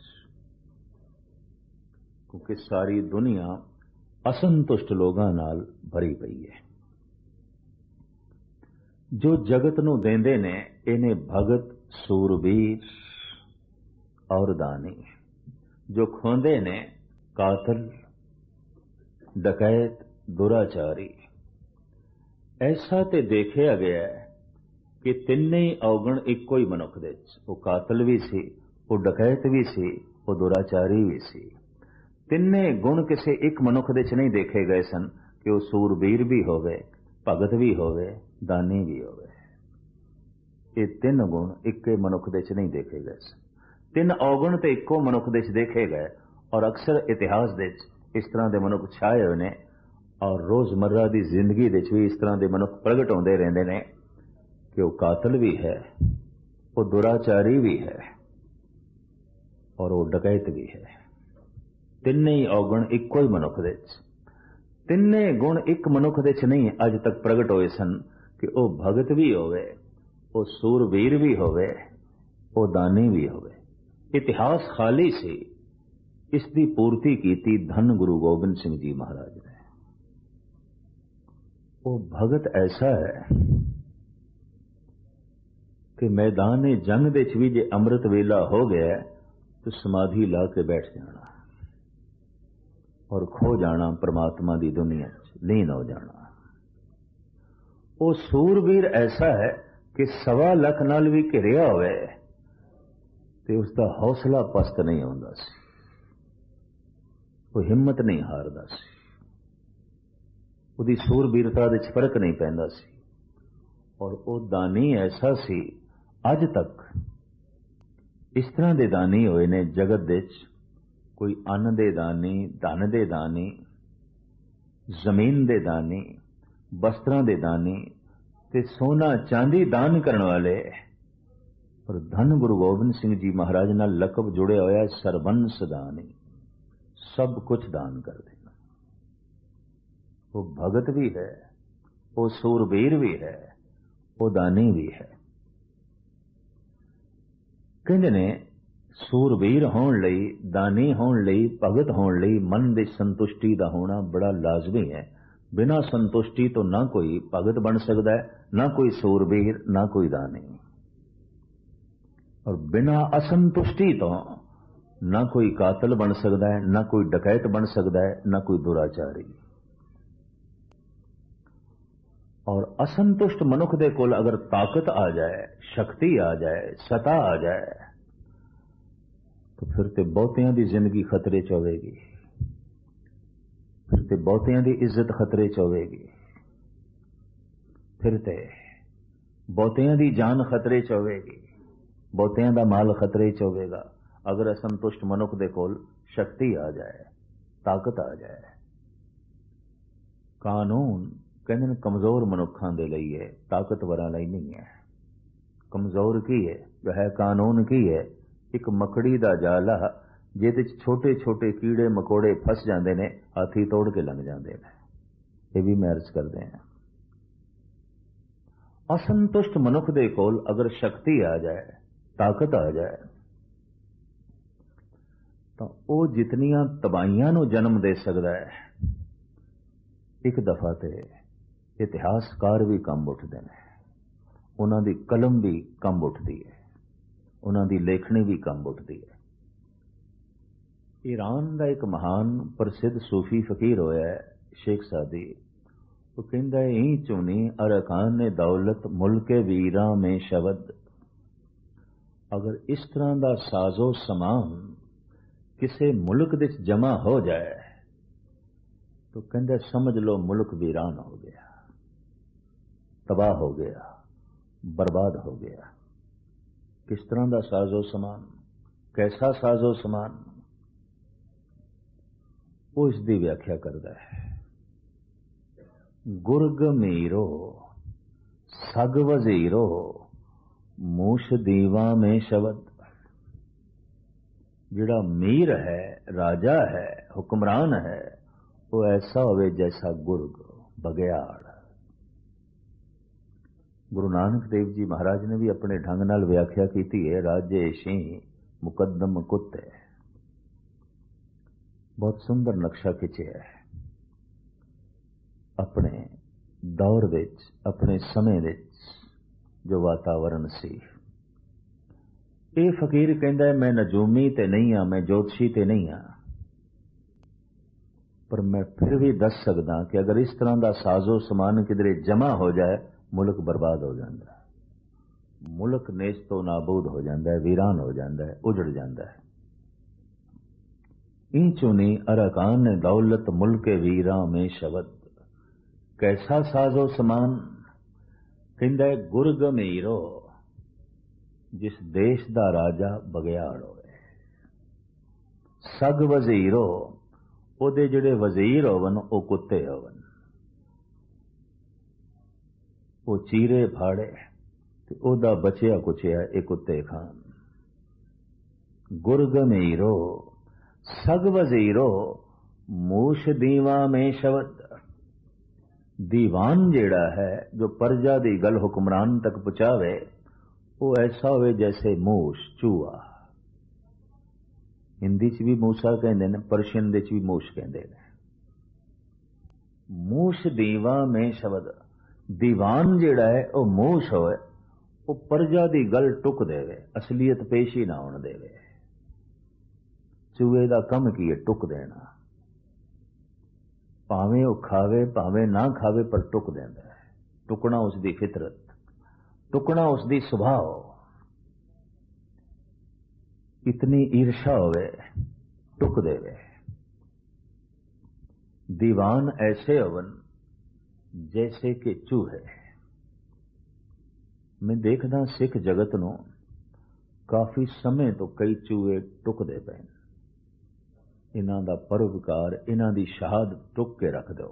क्योंकि सारी दुनिया असंतुष्ट लोगों नाल भरी पई है। ਜੋ ਜਗਤ ਨੂੰ ਦੇਂਦੇ ਨੇ ਇਹਨੇ ਭਗਤ, ਸੂਰਬੀਰ ਔਰ ਦਾਨੀ। ਜੋ ਖੋਂਦੇ ਨੇ ਕਾਤਲ, ਡਕੈਤ, ਦੁਰਾਚਾਰੀ। ਐਸਾ ਤੇ ਦੇਖਿਆ ਗਿਆ ਕਿ ਤਿੰਨੇ ਹੀ ਔਗਣ ਇੱਕੋ ਹੀ ਮਨੁੱਖ ਦੇ ਵਿੱਚ। ਉਹ ਕਾਤਲ ਵੀ ਸੀ, ਉਹ ਡਕੈਤ ਵੀ ਸੀ, ਉਹ ਦੁਰਾਚਾਰੀ ਵੀ ਸੀ। ਤਿੰਨੇ ਗੁਣ ਕਿਸੇ ਇੱਕ ਮਨੁੱਖ ਦੇ ਵਿੱਚ ਨਹੀਂ ਦੇਖੇ ਗਏ ਸਨ ਕਿ ਉਹ ਸੂਰਬੀਰ ਵੀ ਹੋਵੇ, ਭਗਤ ਵੀ ਹੋਵੇ, ਦਾਨੀ ਵੀ ਹੋਵੇ। ਇਹ ਤਿੰਨ ਗੁਣ ਇੱਕੇ ਮਨੁੱਖ ਦੇ ਵਿੱਚ ਨਹੀਂ ਦੇਖੇ ਗਏ ਸਨ। ਤਿੰਨ ਔਗਣ ਤੇ ਇੱਕੋ ਮਨੁੱਖ ਦੇ ਵਿੱਚ ਦੇਖੇ ਗਏ, ਔਰ ਅਕਸਰ ਇਤਿਹਾਸ ਦੇ ਵਿੱਚ ਇਸ ਤਰ੍ਹਾਂ ਦੇ ਮਨੁੱਖ ਛਾਏ ਹੋਏ ਨੇ, ਔਰ ਰੋਜ਼ਮर्रा ਦੀ ਜ਼ਿੰਦਗੀ ਦੇ ਵਿੱਚ ਵੀ ਇਸ ਤਰ੍ਹਾਂ ਦੇ ਮਨੁੱਖ ਪ੍ਰਗਟ ਹੁੰਦੇ ਰਹਿੰਦੇ ਨੇ ਕਿ ਉਹ ਕਾਤਲ ਵੀ ਹੈ, ਉਹ ਦੁਰਾਚਾਰੀ ਵੀ ਹੈ, ਔਰ ਉਹ ਡਕੈਤ ਵੀ ਹੈ। ਤਿੰਨੇ ਹੀ ਔਗਣ ਇੱਕੋ ਹੀ ਮਨੁੱਖ ਦੇ ਵਿੱਚ। ਤਿੰਨੇ ਗੁਣ ਇੱਕ ਮਨੁੱਖ ਦੇ ਵਿੱਚ ਨਹੀਂ ਅੱਜ ਤੱਕ ਪ੍ਰਗਟ ਹੋਏ ਸਨ ਕਿ ਉਹ ਭਗਤ ਵੀ ਹੋਵੇ, ਉਹ ਸੂਰਬੀਰ ਵੀ ਹੋਵੇ, ਉਹ ਦਾਨੀ ਵੀ ਹੋਵੇ। ਇਤਿਹਾਸ ਖਾਲੀ ਸੀ, ਇਸ ਦੀ ਪੂਰਤੀ ਕੀਤੀ ਧੰਨ ਗੁਰੂ ਗੋਬਿੰਦ ਸਿੰਘ ਜੀ ਮਹਾਰਾਜ ਨੇ। ਉਹ ਭਗਤ ਐਸਾ ਹੈ ਕਿ ਮੈਦਾਨ ਜੰਗ ਦੇ ਵਿੱਚ ਵੀ ਜੇ ਅੰਮ੍ਰਿਤ ਵੇਲਾ ਹੋ ਗਿਆ ਤਾਂ ਸਮਾਧੀ ਲਾ ਕੇ ਬੈਠ ਜਾਣਾ ਔਰ ਖੋ ਜਾਣਾ ਪਰਮਾਤਮਾ ਦੀ ਦੁਨੀਆ 'ਚ, ਲੀਨ ਹੋ ਜਾਣਾ। ਉਹ ਸੂਰਬੀਰ ਐਸਾ ਹੈ ਕਿ 1.25 ਲੱਖ ਨਾਲ ਵੀ ਘਿਰਿਆ ਹੋਵੇ ਤੇ ਉਸ ਦਾ ਹੌਸਲਾ ਪਸਤ ਨਹੀਂ ਹੁੰਦਾ ਸੀ, ਉਹ ਹਿੰਮਤ ਨਹੀਂ ਹਾਰਦਾ ਸੀ, ਉਹਦੀ ਸੂਰਬੀਰਤਾ ਦੇ ਵਿੱਚ ਫਰਕ ਨਹੀਂ ਪੈਂਦਾ ਸੀ। ਔਰ ਉਹ ਦਾਨੀ ਐਸਾ ਸੀ, ਅੱਜ ਤੱਕ ਇਸ ਤਰ੍ਹਾਂ ਦੇ ਦਾਨੀ ਹੋਏ ਨੇ ਜਗਤ ਦੇ ਵਿੱਚ। ਕੋਈ ਅੰਨ ਦੇ ਦਾਨੀ, ਧਨ ਦੇ ਦਾਨੀ, ਜ਼ਮੀਨ ਦੇ ਦਾਨੀ, ਵਸਤਰਾਂ ਦੇ ਦਾਨੀ ਤੇ ਸੋਨਾ ਚਾਂਦੀ ਦਾਨ ਕਰਨ ਵਾਲੇ। ਪਰ ਧੰਨ ਗੁਰੂ ਗੋਬਿੰਦ ਸਿੰਘ ਜੀ ਮਹਾਰਾਜ ਨਾਲ ਲਕਬ ਜੁੜਿਆ ਹੋਇਆ ਸਰਬੰਸ ਦਾਨੀ, ਸਭ ਕੁਝ ਦਾਨ ਕਰ ਦੇਣਾ। ਉਹ ਭਗਤ ਵੀ ਹੈ, ਉਹ ਸੂਰਬੀਰ ਵੀ ਹੈ, ਉਹ ਦਾਨੀ ਵੀ ਹੈ। ਕਹਿੰਦੇ ਨੇ ਸੂਰਬੀਰ ਹੋਣ ਲਈ, ਦਾਨੀ ਹੋਣ ਲਈ, ਭਗਤ ਹੋਣ ਲਈ ਮਨ ਦੀ ਸੰਤੁਸ਼ਟੀ ਦਾ ਹੋਣਾ ਬੜਾ ਲਾਜ਼ਮੀ ਹੈ। ਬਿਨਾਂ ਸੰਤੁਸ਼ਟੀ ਤੋਂ ਨਾ ਕੋਈ ਭਗਤ ਬਣ ਸਕਦਾ ਹੈ, ਨਾ ਕੋਈ ਸੂਰਬੀਰ, ਨਾ ਕੋਈ ਦਾਨੀ। ਔਰ ਬਿਨਾਂ ਅਸੰਤੁਸ਼ਟੀ ਤੋਂ ਨਾ ਕੋਈ ਕਾਤਲ ਬਣ ਸਕਦਾ ਹੈ, ਨਾ ਕੋਈ ਡਕੈਤ ਬਣ ਸਕਦਾ ਹੈ, ਨਾ ਕੋਈ ਦੁਰਾਚਾਰੀ। ਔਰ ਅਸੰਤੁਸ਼ਟ ਮਨੁੱਖ ਦੇ ਕੋਲ ਅਗਰ ਤਾਕਤ ਆ ਜਾਏ, ਸ਼ਕਤੀ ਆ ਜਾਏ, ਸਤਾ ਆ ਜਾਏ तो फिर ते बहुतियां दी जिंदगी खतरे च होवेगी, फिर ते बहुतियां दी इज्जत खतरे च होवेगी, फिर ते बहुतियां दी जान खतरे च होवेगी, बहुतियां दा माल खतरे च होवेगा अगर असंतुष्ट मनुख दे कोल शक्ति आ जाए, ताकत आ जाए। कानून कहते हैं कमजोर मनुखां दे लई है, ताकतवरां लई नहीं है। कमजोर की है, जो है कानून की है, एक मकड़ी दा जाला जिहदे च छोटे छोटे कीड़े मकोड़े फस जाते हैं, हाथी तोड़ के लंघ जाते हैं। ये भी मैं अर्ज करते हैं। असंतुष्ट मनुख दे कोल अगर शक्ति आ जाए, ताकत आ जाए तो वो जितनियां तबाहियां नूं जन्म दे सकता है, एक दफा ते इतिहासकार भी कम उठते हैं, उन्हां दी कलम भी कम उठती है, उन्हां दी लेखनी भी कम उठती है। ईरान का एक महान प्रसिद्ध सूफी फकीर होया है शेख सादी, वो कहता है ही चुनी अरकान ने दौलत मुल्के वीरा में शबद। अगर इस तरह का साजो समान किसी मुल्क दे जमा हो जाए तो कहता समझ लो मुल्क वीरान हो गया, तबाह हो गया, बर्बाद हो गया। किस तरह का साजो समान, कैसा साजो समान, वो इसकी व्याख्या करता है। गुरग मीरो सग वजीरो मूश दीवा में शबद। जिहड़ा मीर है, राजा है, हुक्मरान है, वो ऐसा होवे जैसा गुरग, बगियाड़। गुरु नानक देव जी महाराज ने भी अपने ढंग नाल व्याख्या की है, राजे शीं मुकदम कुत्ते। बहुत सुंदर नक्शा खिंचिया है। अपने दौर विच, अपने समय विच ਜੋ ਵਾਤਾਵਰਨ ਸੀ। ਇਹ ਫਕੀਰ ਕਹਿੰਦਾ ਮੈਂ ਨਜੂਮੀ ਤੇ ਨਹੀਂ ਹਾਂ, ਮੈਂ ਜੋਤਸ਼ੀ ਤੇ ਨਹੀਂ ਹਾਂ, ਪਰ ਮੈਂ ਫਿਰ ਵੀ ਦੱਸ ਸਕਦਾ ਕਿ ਅਗਰ ਇਸ ਤਰ੍ਹਾਂ ਦਾ ਸਾਜ਼ੋ ਸਮਾਨ ਕਿਧਰੇ ਜਮਾ ਹੋ ਜਾਏ, ਮੁਲਕ ਬਰਬਾਦ ਹੋ ਜਾਂਦਾ ਹੈ, ਮੁਲਕ ਨੇਸਤੋ ਨਾਬੂਦ ਹੋ ਜਾਂਦਾ ਹੈ, ਵੀਰਾਨ ਹੋ ਜਾਂਦਾ ਹੈ, ਉਜੜ ਜਾਂਦਾ ਹੈ। ਇੰਚੁਨੀ ਅਰਕਾਨ ਦੌਲਤ ਮੁਲਕੇ ਵੀਰਾਂ ਮੇਂ ਸ਼ਬਦ। ਕੈਸਾ ਸਾਜ਼ੋ ਸਮਾਨ? ਕਹਿੰਦਾ ਗੁਰ ਗੰਭੀਰੋ, ਜਿਸ ਦੇਸ਼ ਦਾ ਰਾਜਾ ਬਗਿਆੜ ਹੋਵੇ। ਸਗ ਵਜ਼ੀਰੋ, ਉਹਦੇ ਜਿਹੜੇ ਵਜ਼ੀਰ ਹੋਵਨ ਉਹ ਕੁੱਤੇ ਹੋਵਨ, ਉਹ ਚੀਰੇ ਫਾੜੇ ਤੇ ਉਹਦਾ ਬਚਿਆ ਕੁਚਿਆ ਇਹ ਕੁੱਤੇ ਖਾਣ। ਗੁਰ ਗੰਭੀਰੋ ਸਗ ਵਜ਼ੀਰੋ ਮੂਸ਼ ਦੀਵਾ ਮੇਂ ਸ਼ਬਦ। ਦੀਵਾਨ ਜਿਹੜਾ ਹੈ ਜੋ ਪਰਜਾ ਦੀ ਗੱਲ ਹੁਕਮਰਾਨ ਤੱਕ ਪਹੁੰਚਾਵੇ, ਉਹ ਐਸਾ ਹੋਵੇ ਜੈਸੇ ਮੂਸ਼, ਚੂਹਾ। ਹਿੰਦੀ ਚ ਵੀ ਮੂਸਾ ਕਹਿੰਦੇ ਨੇ, ਪਰਸ਼ੀਅਨ ਦੇ ਚ ਵੀ ਮੂਸ਼ ਕਹਿੰਦੇ ਨੇ। ਮੂਸ਼ ਦੀਵਾ ਮੇਂ ਸ਼ਬਦ। ਦੀਵਾਨ ਜਿਹੜਾ ਹੈ ਉਹ ਮੂਸ਼ ਹੋਵੇ, ਉਹ ਪਰਜਾ ਦੀ ਗੱਲ ਟੁਕ ਦੇਵੇ, ਅਸਲੀਅਤ ਪੇਸ਼ ਹੀ ਨਾ ਹੋਣ ਦੇਵੇ। ਚੂਹੇ ਦਾ ਕੰਮ ਕੀ ਹੈ? ਟੁਕ ਦੇਣਾ। ਭਾਵੇਂ ਉਹ ਖਾਵੇ ਭਾਵੇਂ ਨਾ ਖਾਵੇ, ਪਰ ਟੁਕ ਦਿੰਦਾ ਹੈ। ਟੁਕਣਾ ਉਸ ਦੀ ਫਿਤਰਤ, ਟੁਕਣਾ ਉਸ ਦੀ ਸੁਭਾਅ। ਇਤਨੀ ਈਰਸ਼ਾ ਹੋਵੇ, ਟੁਕ ਦੇਵੇ। ਦੀਵਾਨ ਐਸੇ ਹੋਵਨ ਜੈਸੇ ਕਿ ਚੂਹੇ। ਮੈਂ ਦੇਖਦਾ ਸਿੱਖ ਜਗਤ ਨੂੰ ਕਾਫੀ ਸਮੇਂ ਤੋਂ ਕਈ ਚੂਹੇ ਟੁਕਦੇ ਪਏ ਨੇ। ਇਹਨਾਂ ਦਾ ਪਰਉਪਕਾਰ, ਇਹਨਾਂ ਦੀ ਸ਼ਹਾਦਤ ਟੁਕ ਕੇ ਰੱਖ ਦਿਓ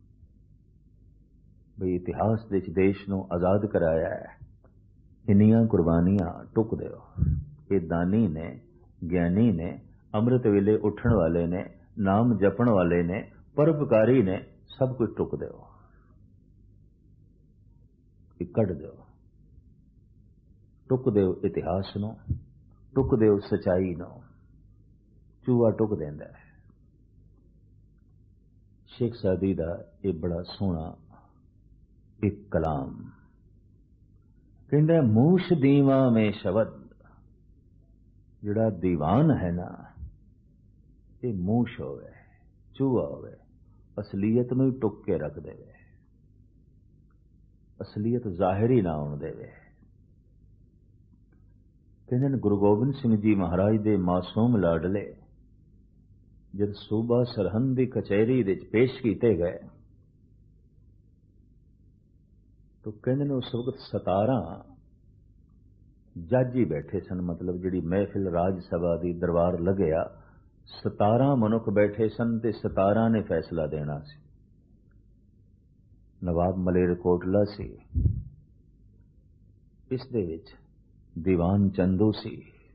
ਬਈ ਇਤਿਹਾਸ ਦੇ ਵਿੱਚ ਦੇਸ਼ ਨੂੰ ਆਜ਼ਾਦ ਕਰਾਇਆ ਹੈ, ਇੰਨੀਆਂ ਕੁਰਬਾਨੀਆਂ ਟੁਕ ਦਿਓ। ਇਹ ਦਾਨੀ ਨੇ, ਗਿਆਨੀ ਨੇ, ਅੰਮ੍ਰਿਤ ਵੇਲੇ ਉੱਠਣ ਵਾਲੇ ਨੇ, ਨਾਮ ਜਪਣ ਵਾਲੇ ਨੇ, ਪਰਉਪਕਾਰੀ ਨੇ, ਸਭ ਕੁਝ ਟੁਕ ਦਿਓ, ਇਹ ਕੱਢ ਦਿਓ। ਟੁਕ ਦਿਓ ਇਤਿਹਾਸ ਨੂੰ, ਟੁਕ ਦਿਓ ਸਚਾਈ ਨੂੰ। ਚੂਹਾ ਟੁਕ ਦਿੰਦਾ ਹੈ। ਸ਼ੇਖ ਸਾਦੀ ਦਾ ਇਹ ਬੜਾ ਸੋਹਣਾ ਇੱਕ ਕਲਾਮ ਕਹਿੰਦਾ, ਮੂਸ਼ ਦੀਵਾ ਮੇਂ ਸ਼ਬਦ। ਜਿਹੜਾ ਦੀਵਾਨ ਹੈ ਨਾ, ਇਹ ਮੂਸ਼ ਹੋਵੇ, ਚੂਹਾ ਹੋਵੇ, ਅਸਲੀਅਤ ਨੂੰ ਹੀ ਟੁਕ ਕੇ ਰੱਖ ਦੇਵੇ, ਅਸਲੀਅਤ ਜ਼ਾਹਿਰੀ ਨਾ ਹੋਣ ਦੇਵੇ। ਕਹਿੰਦੇ ਨੇ ਗੁਰੂ ਗੋਬਿੰਦ ਸਿੰਘ ਜੀ ਮਹਾਰਾਜ ਦੇ ਮਾਸੂਮ ਲਾਡਲੇ ਜਦ ਸੂਬਾ ਸਰਹੰਦ ਦੀ ਕਚਹਿਰੀ ਵਿੱਚ ਪੇਸ਼ ਕੀਤੇ ਗਏ, ਤਾਂ ਕਹਿੰਦੇ ਨੇ ਉਸ ਵਕਤ 17 ਜੱਜ ਹੀ ਬੈਠੇ ਸਨ। ਮਤਲਬ ਜਿਹੜੀ ਮਹਿਫਿਲ ਰਾਜ ਸਭਾ ਦੀ ਦਰਬਾਰ ਲੱਗਿਆ, 17 ਮਨੁੱਖ ਬੈਠੇ ਸਨ ਤੇ 17 ਨੇ ਫੈਸਲਾ ਦੇਣਾ ਸੀ। ਨਵਾਬ ਮਲੇਰਕੋਟਲਾ ਸੀ, ਇਸ ਦੇ ਵਿੱਚ ਦੀਵਾਨ ਚੰਦੂ ਸੀ,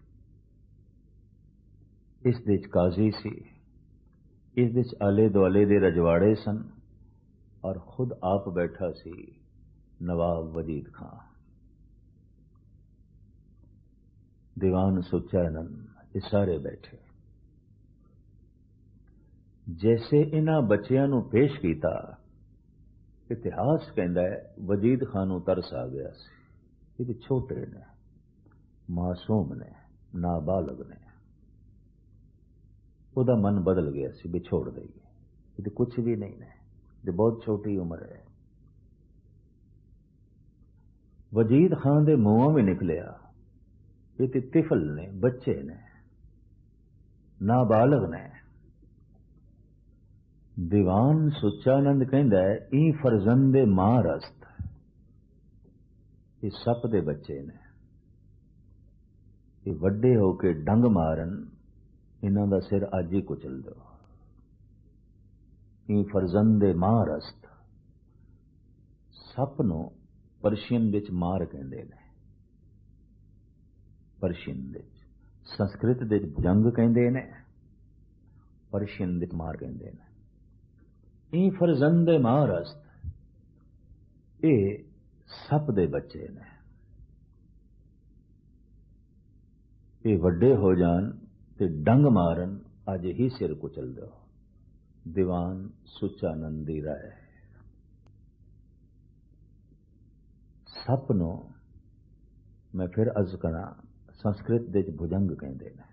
ਇਸ ਦੇ ਵਿੱਚ ਕਾਜ਼ੀ ਸੀ, ਇਸ ਦੇ ਵਿੱਚ ਆਲੇ ਦੁਆਲੇ ਦੇ ਰਜਵਾੜੇ ਸਨ, ਔਰ ਖੁਦ ਆਪ ਬੈਠਾ ਸੀ ਨਵਾਬ ਵਜੀਦ ਖਾਂ। ਦੀਵਾਨ ਸੁੱਚਾਨੰਦ, ਇਹ ਸਾਰੇ ਬੈਠੇ। ਜੈਸੇ ਇਹਨਾਂ ਬੱਚਿਆਂ ਨੂੰ ਪੇਸ਼ ਕੀਤਾ, ਇਤਿਹਾਸ ਕਹਿੰਦਾ ਹੈ ਵਜੀਦ ਖਾਨ ਨੂੰ ਤਰਸ ਆ ਗਿਆ ਸੀ। ਇਹ ਵੀ ਛੋਟੇ ਨੇ, ਮਾਸੂਮ ਨੇ, ਨਾਬਾਲਗ ਨੇ। ਉਹਦਾ ਮਨ ਬਦਲ ਗਿਆ ਸੀ ਵੀ ਛੋੜ ਦੇਈਏ, ਇਹ ਕੁਝ ਵੀ ਨਹੀਂ ਨੇ, ਇਹ ਬਹੁਤ ਛੋਟੀ ਉਮਰ ਹੈ। ਵਜੀਦ ਖਾਨ ਦੇ ਮੂੰਹੋਂ ਵੀ ਨਿਕਲਿਆ, ਇਹ ਤੇ ਤਿਫਲ ਨੇ, ਬੱਚੇ ਨੇ, ਨਾਬਾਲਗ ਨੇ। ਦੀਵਾਨ ਸੁੱਚਾਨੰਦ ਕਹਿੰਦਾ ਹੈ, ਇਹ ਫਰਜ਼ੰਦੇ ਮਾਂ ਰਸਤ, ਇਹ ਸੱਪ ਦੇ ਬੱਚੇ ਨੇ, ਇਹ ਵੱਡੇ ਹੋ ਕੇ ਡੰਗ ਮਾਰਨ, ਇਹਨਾਂ ਦਾ ਸਿਰ ਅੱਜ ਹੀ ਕੁਚਲ ਦਿਓ। ਇਹ ਫਰਜ਼ੰਦੇ ਮਾਂ ਰਸਤ। ਸੱਪ ਨੂੰ ਪਰਸ਼ੀਅਨ ਵਿੱਚ ਮਾਰ ਕਹਿੰਦੇ ਨੇ, ਪਰਸ਼ੀਅਨ ਵਿੱਚ। ਸੰਸਕ੍ਰਿਤ ਦੇ ਜੰਗ ਕਹਿੰਦੇ ਨੇ, ਪਰਸ਼ੀਅਨ ਵਿੱਚ ਮਾਰ ਕਹਿੰਦੇ ਨੇ। ਇਹ ਫਰਜ਼ੰਦੇ ਮਾਂ ਰਸਤ, ਇਹ ਸੱਪ ਦੇ ਬੱਚੇ ਨੇ। ਇਹ ਵੱਡੇ ਹੋ ਜਾਣ ਤੇ ਡੰਗ ਮਾਰਨ, ਅੱਜ ਹੀ ਸਿਰ ਕੁਚਲ ਦਿਓ। ਦੀਵਾਨ ਸੁੱਚਾਨੰਦ ਦੀ ਰਾਏ। ਸੱਪ ਨੂੰ मैं फिर अर्ज करा, संस्कृत दे भुजंग कहते हैं।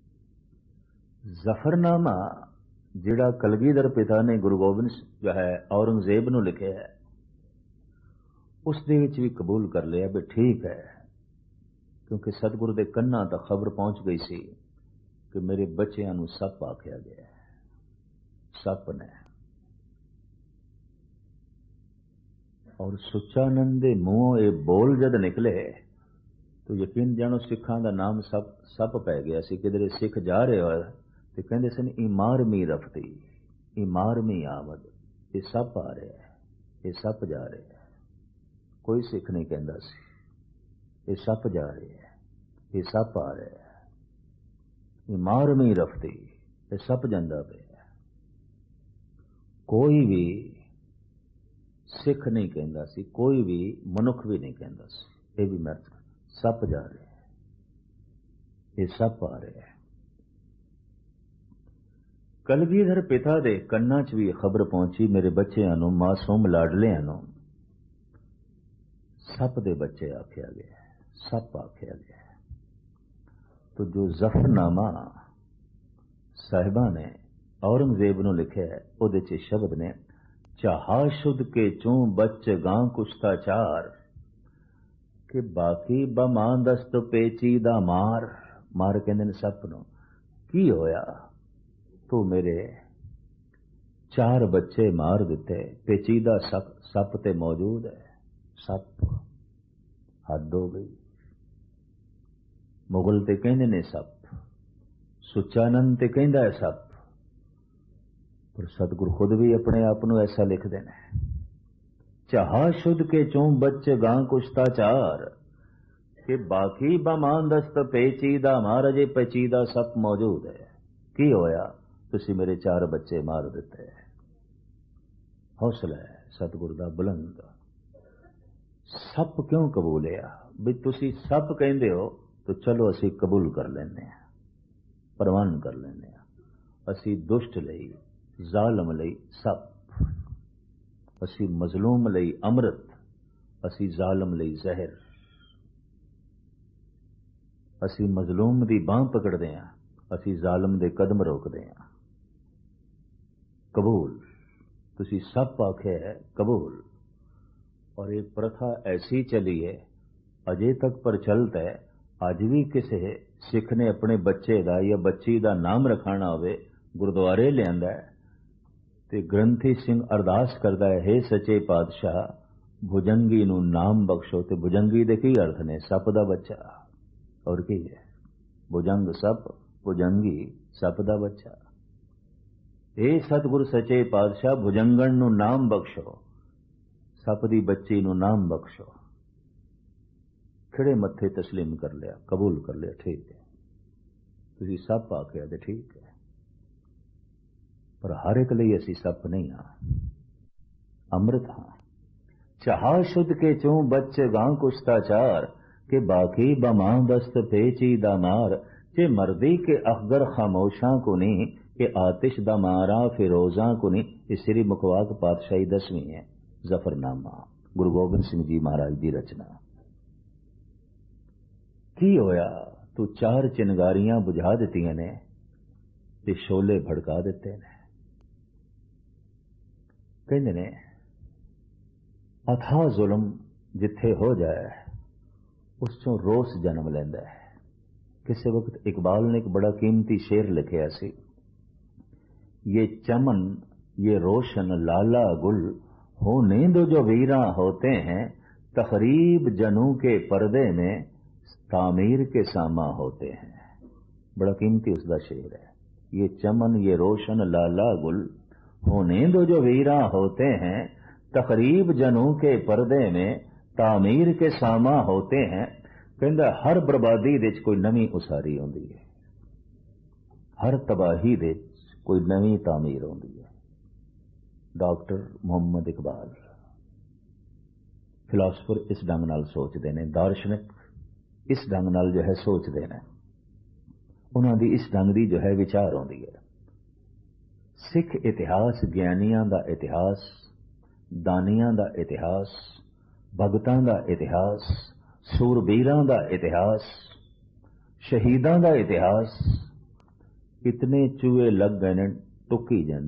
जफरनामा जिहड़ा कलगीधर पिता ने गुरु गोबिंद जो है औरंगजेब नूं लिखिया है, उस दे विच भी कबूल कर लिया भी ठीक है, क्योंकि सतगुरु दे कन्ना तक खबर पहुंच गई सी कि मेरे बच्चों नूं सप आख्या गया है। सप ने और सुचानंद दे मूहों ये बोल जद निकले तो यकीन जानो सिखां दा नाम सप पै गया सी। किधरे सिख जा रहे हो तो कहते सन इमारमी रफती, इमारमी आमद, ये सप आ रहा है, ये सप जा रहे है। कोई सिख नहीं कहता सी ये सप जा रहे है, ये सप आ रहे है। इमारमी रफती, ये सप जांदा पिया। कोई भी सिख नहीं कहता सी, कोई भी मनुख भी नहीं कहता सी। ये भी मैं सप जा रहे हैं, ये सप आ रहे हैं। कलगीधर पिता दे कन्ना च भी खबर पहुंची, मेरे बच्चों नूं, मासूम लाडलियां नूं सप दे बच्चे आख्या गया, सप आख्या गया। तो जो जफरनामा साहिबा ने औरंगजेब नूं लिखिया है, उहदे च शब्द ने, चाहा शुद्ध के चूं बच गां कुश्ता चार, कि बाकी बमां दस्त पेची दा मार। मार कहंदे ने सप नूं। की होया, तू मेरे 4 बच्चे मार दिते, पेचीदा सप ते मौजूद है। सप हद हो गई। मुगल ते कहंदे ने सप, सुचानंद ते कहंदा है सप, पर सतगुरु खुद भी अपने आप को ऐसा लिखते हैं। चाहा शुद्ध के चूं बच गां कुश्ता चार, कि बाकी बमान दस्त पेचीदा मार, अजे पेचीदा सप मौजूद है। की होया, तुसी मेरे 4 बच्चे मार दिते। हौसला है सतगुरु दा बुलंद। सप क्यों कबूलिया, भी तुसी सप कहंदे हो तो चलो असी कबूल कर लेने, प्रवान कर लेने। असी दुष्ट लई, जालम लई सप, असी मजलूम लई अमृत, असी जालम लई जहर। असी मजलूम दी बांह पकड़दे हां, असी जालम दे कदम रोकदे हां। कबूल, तुसी सप आखे है, कबूल। और ये प्रथा ऐसी चली है, अजे तक प्रचलित है। अज भी किसी सिख ने अपने बच्चे का या बच्ची का नाम रखाना होवे, गुरुद्वारे लियांदा है ते ग्रंथी सिंह अरदास करता है, हे सचे पातशाह भुजंगी नूं नाम बख्शो। ते भुजंगी दे की अर्थ ने, सप दा बच्चा। और की है, भुजंग सप, भुजंगी सप दा बच्चा। हे सतगुरु सचे पातशाह भुजंगण नूं नाम बख्शो, सप दी बच्ची नूं नाम बख्शो। खिड़े मत्थे तस्लीम कर लिया, कबूल कर लिया, ठीक है। तुसी सप आखिया ते ठीक है, पर हर एक लई असी सप नहीं हां, अमृत हां। चाहा शुद्ध के चूं बच गां कुश्ता चार, के बाकी बमां दस्त पेची दा मार। जे मर्दी के अखगर खामोशां को नहीं, के आतिश दा मारा फिरोजां को नहीं। ये श्री मुखवाक पातशाही 10वीं है, जफरनामा, गुरु गोबिंद सिंह जी महाराज की रचना। की होया, तू 4 चिनगारियां बुझा दित्तियां ने ते शोले भड़का दिते ने। कहंदे ने अथा जुल्म जिथे हो जाए उस चों रोस जन्म लैंदा है। किसी वक्त इकबाल ने एक बड़ा कीमती शेर लिखिया सी, ये चमन ये रोशन लाला गुल होने दो जो वीरा होते हैं, तकरीब जनू के पर्दे में तामीर के सामा होते हैं। बड़ा कीमती उसका शेर है। ये चमन ये रोशन लाला गुल होने दो जो वीरा होते हैं, तकरीब जनू के पर्दे में तामीर के सामा होते हैं। कहंदा हर बर्बादी दे कोई नवी उसारी होंदी है, हर तबाही दे कोई नवी तामीर होंदी है। डॉक्टर मोहम्मद इकबाल फिलासफर इस ढंग नाल सोचते हैं, दार्शनिक इस ढंग नाल जो है सोचते हैं, उन्हां दी इस ढंग दी जो है विचार आउंदी है। सिख इतिहास ज्ञानियां दा इतिहास, दानियां दा इतिहास, भगतां दा इतिहास, सूरबीरां दा इतिहास, शहीदां दा इतिहास, इतने चूहे लग गए ने टुकी जांदे।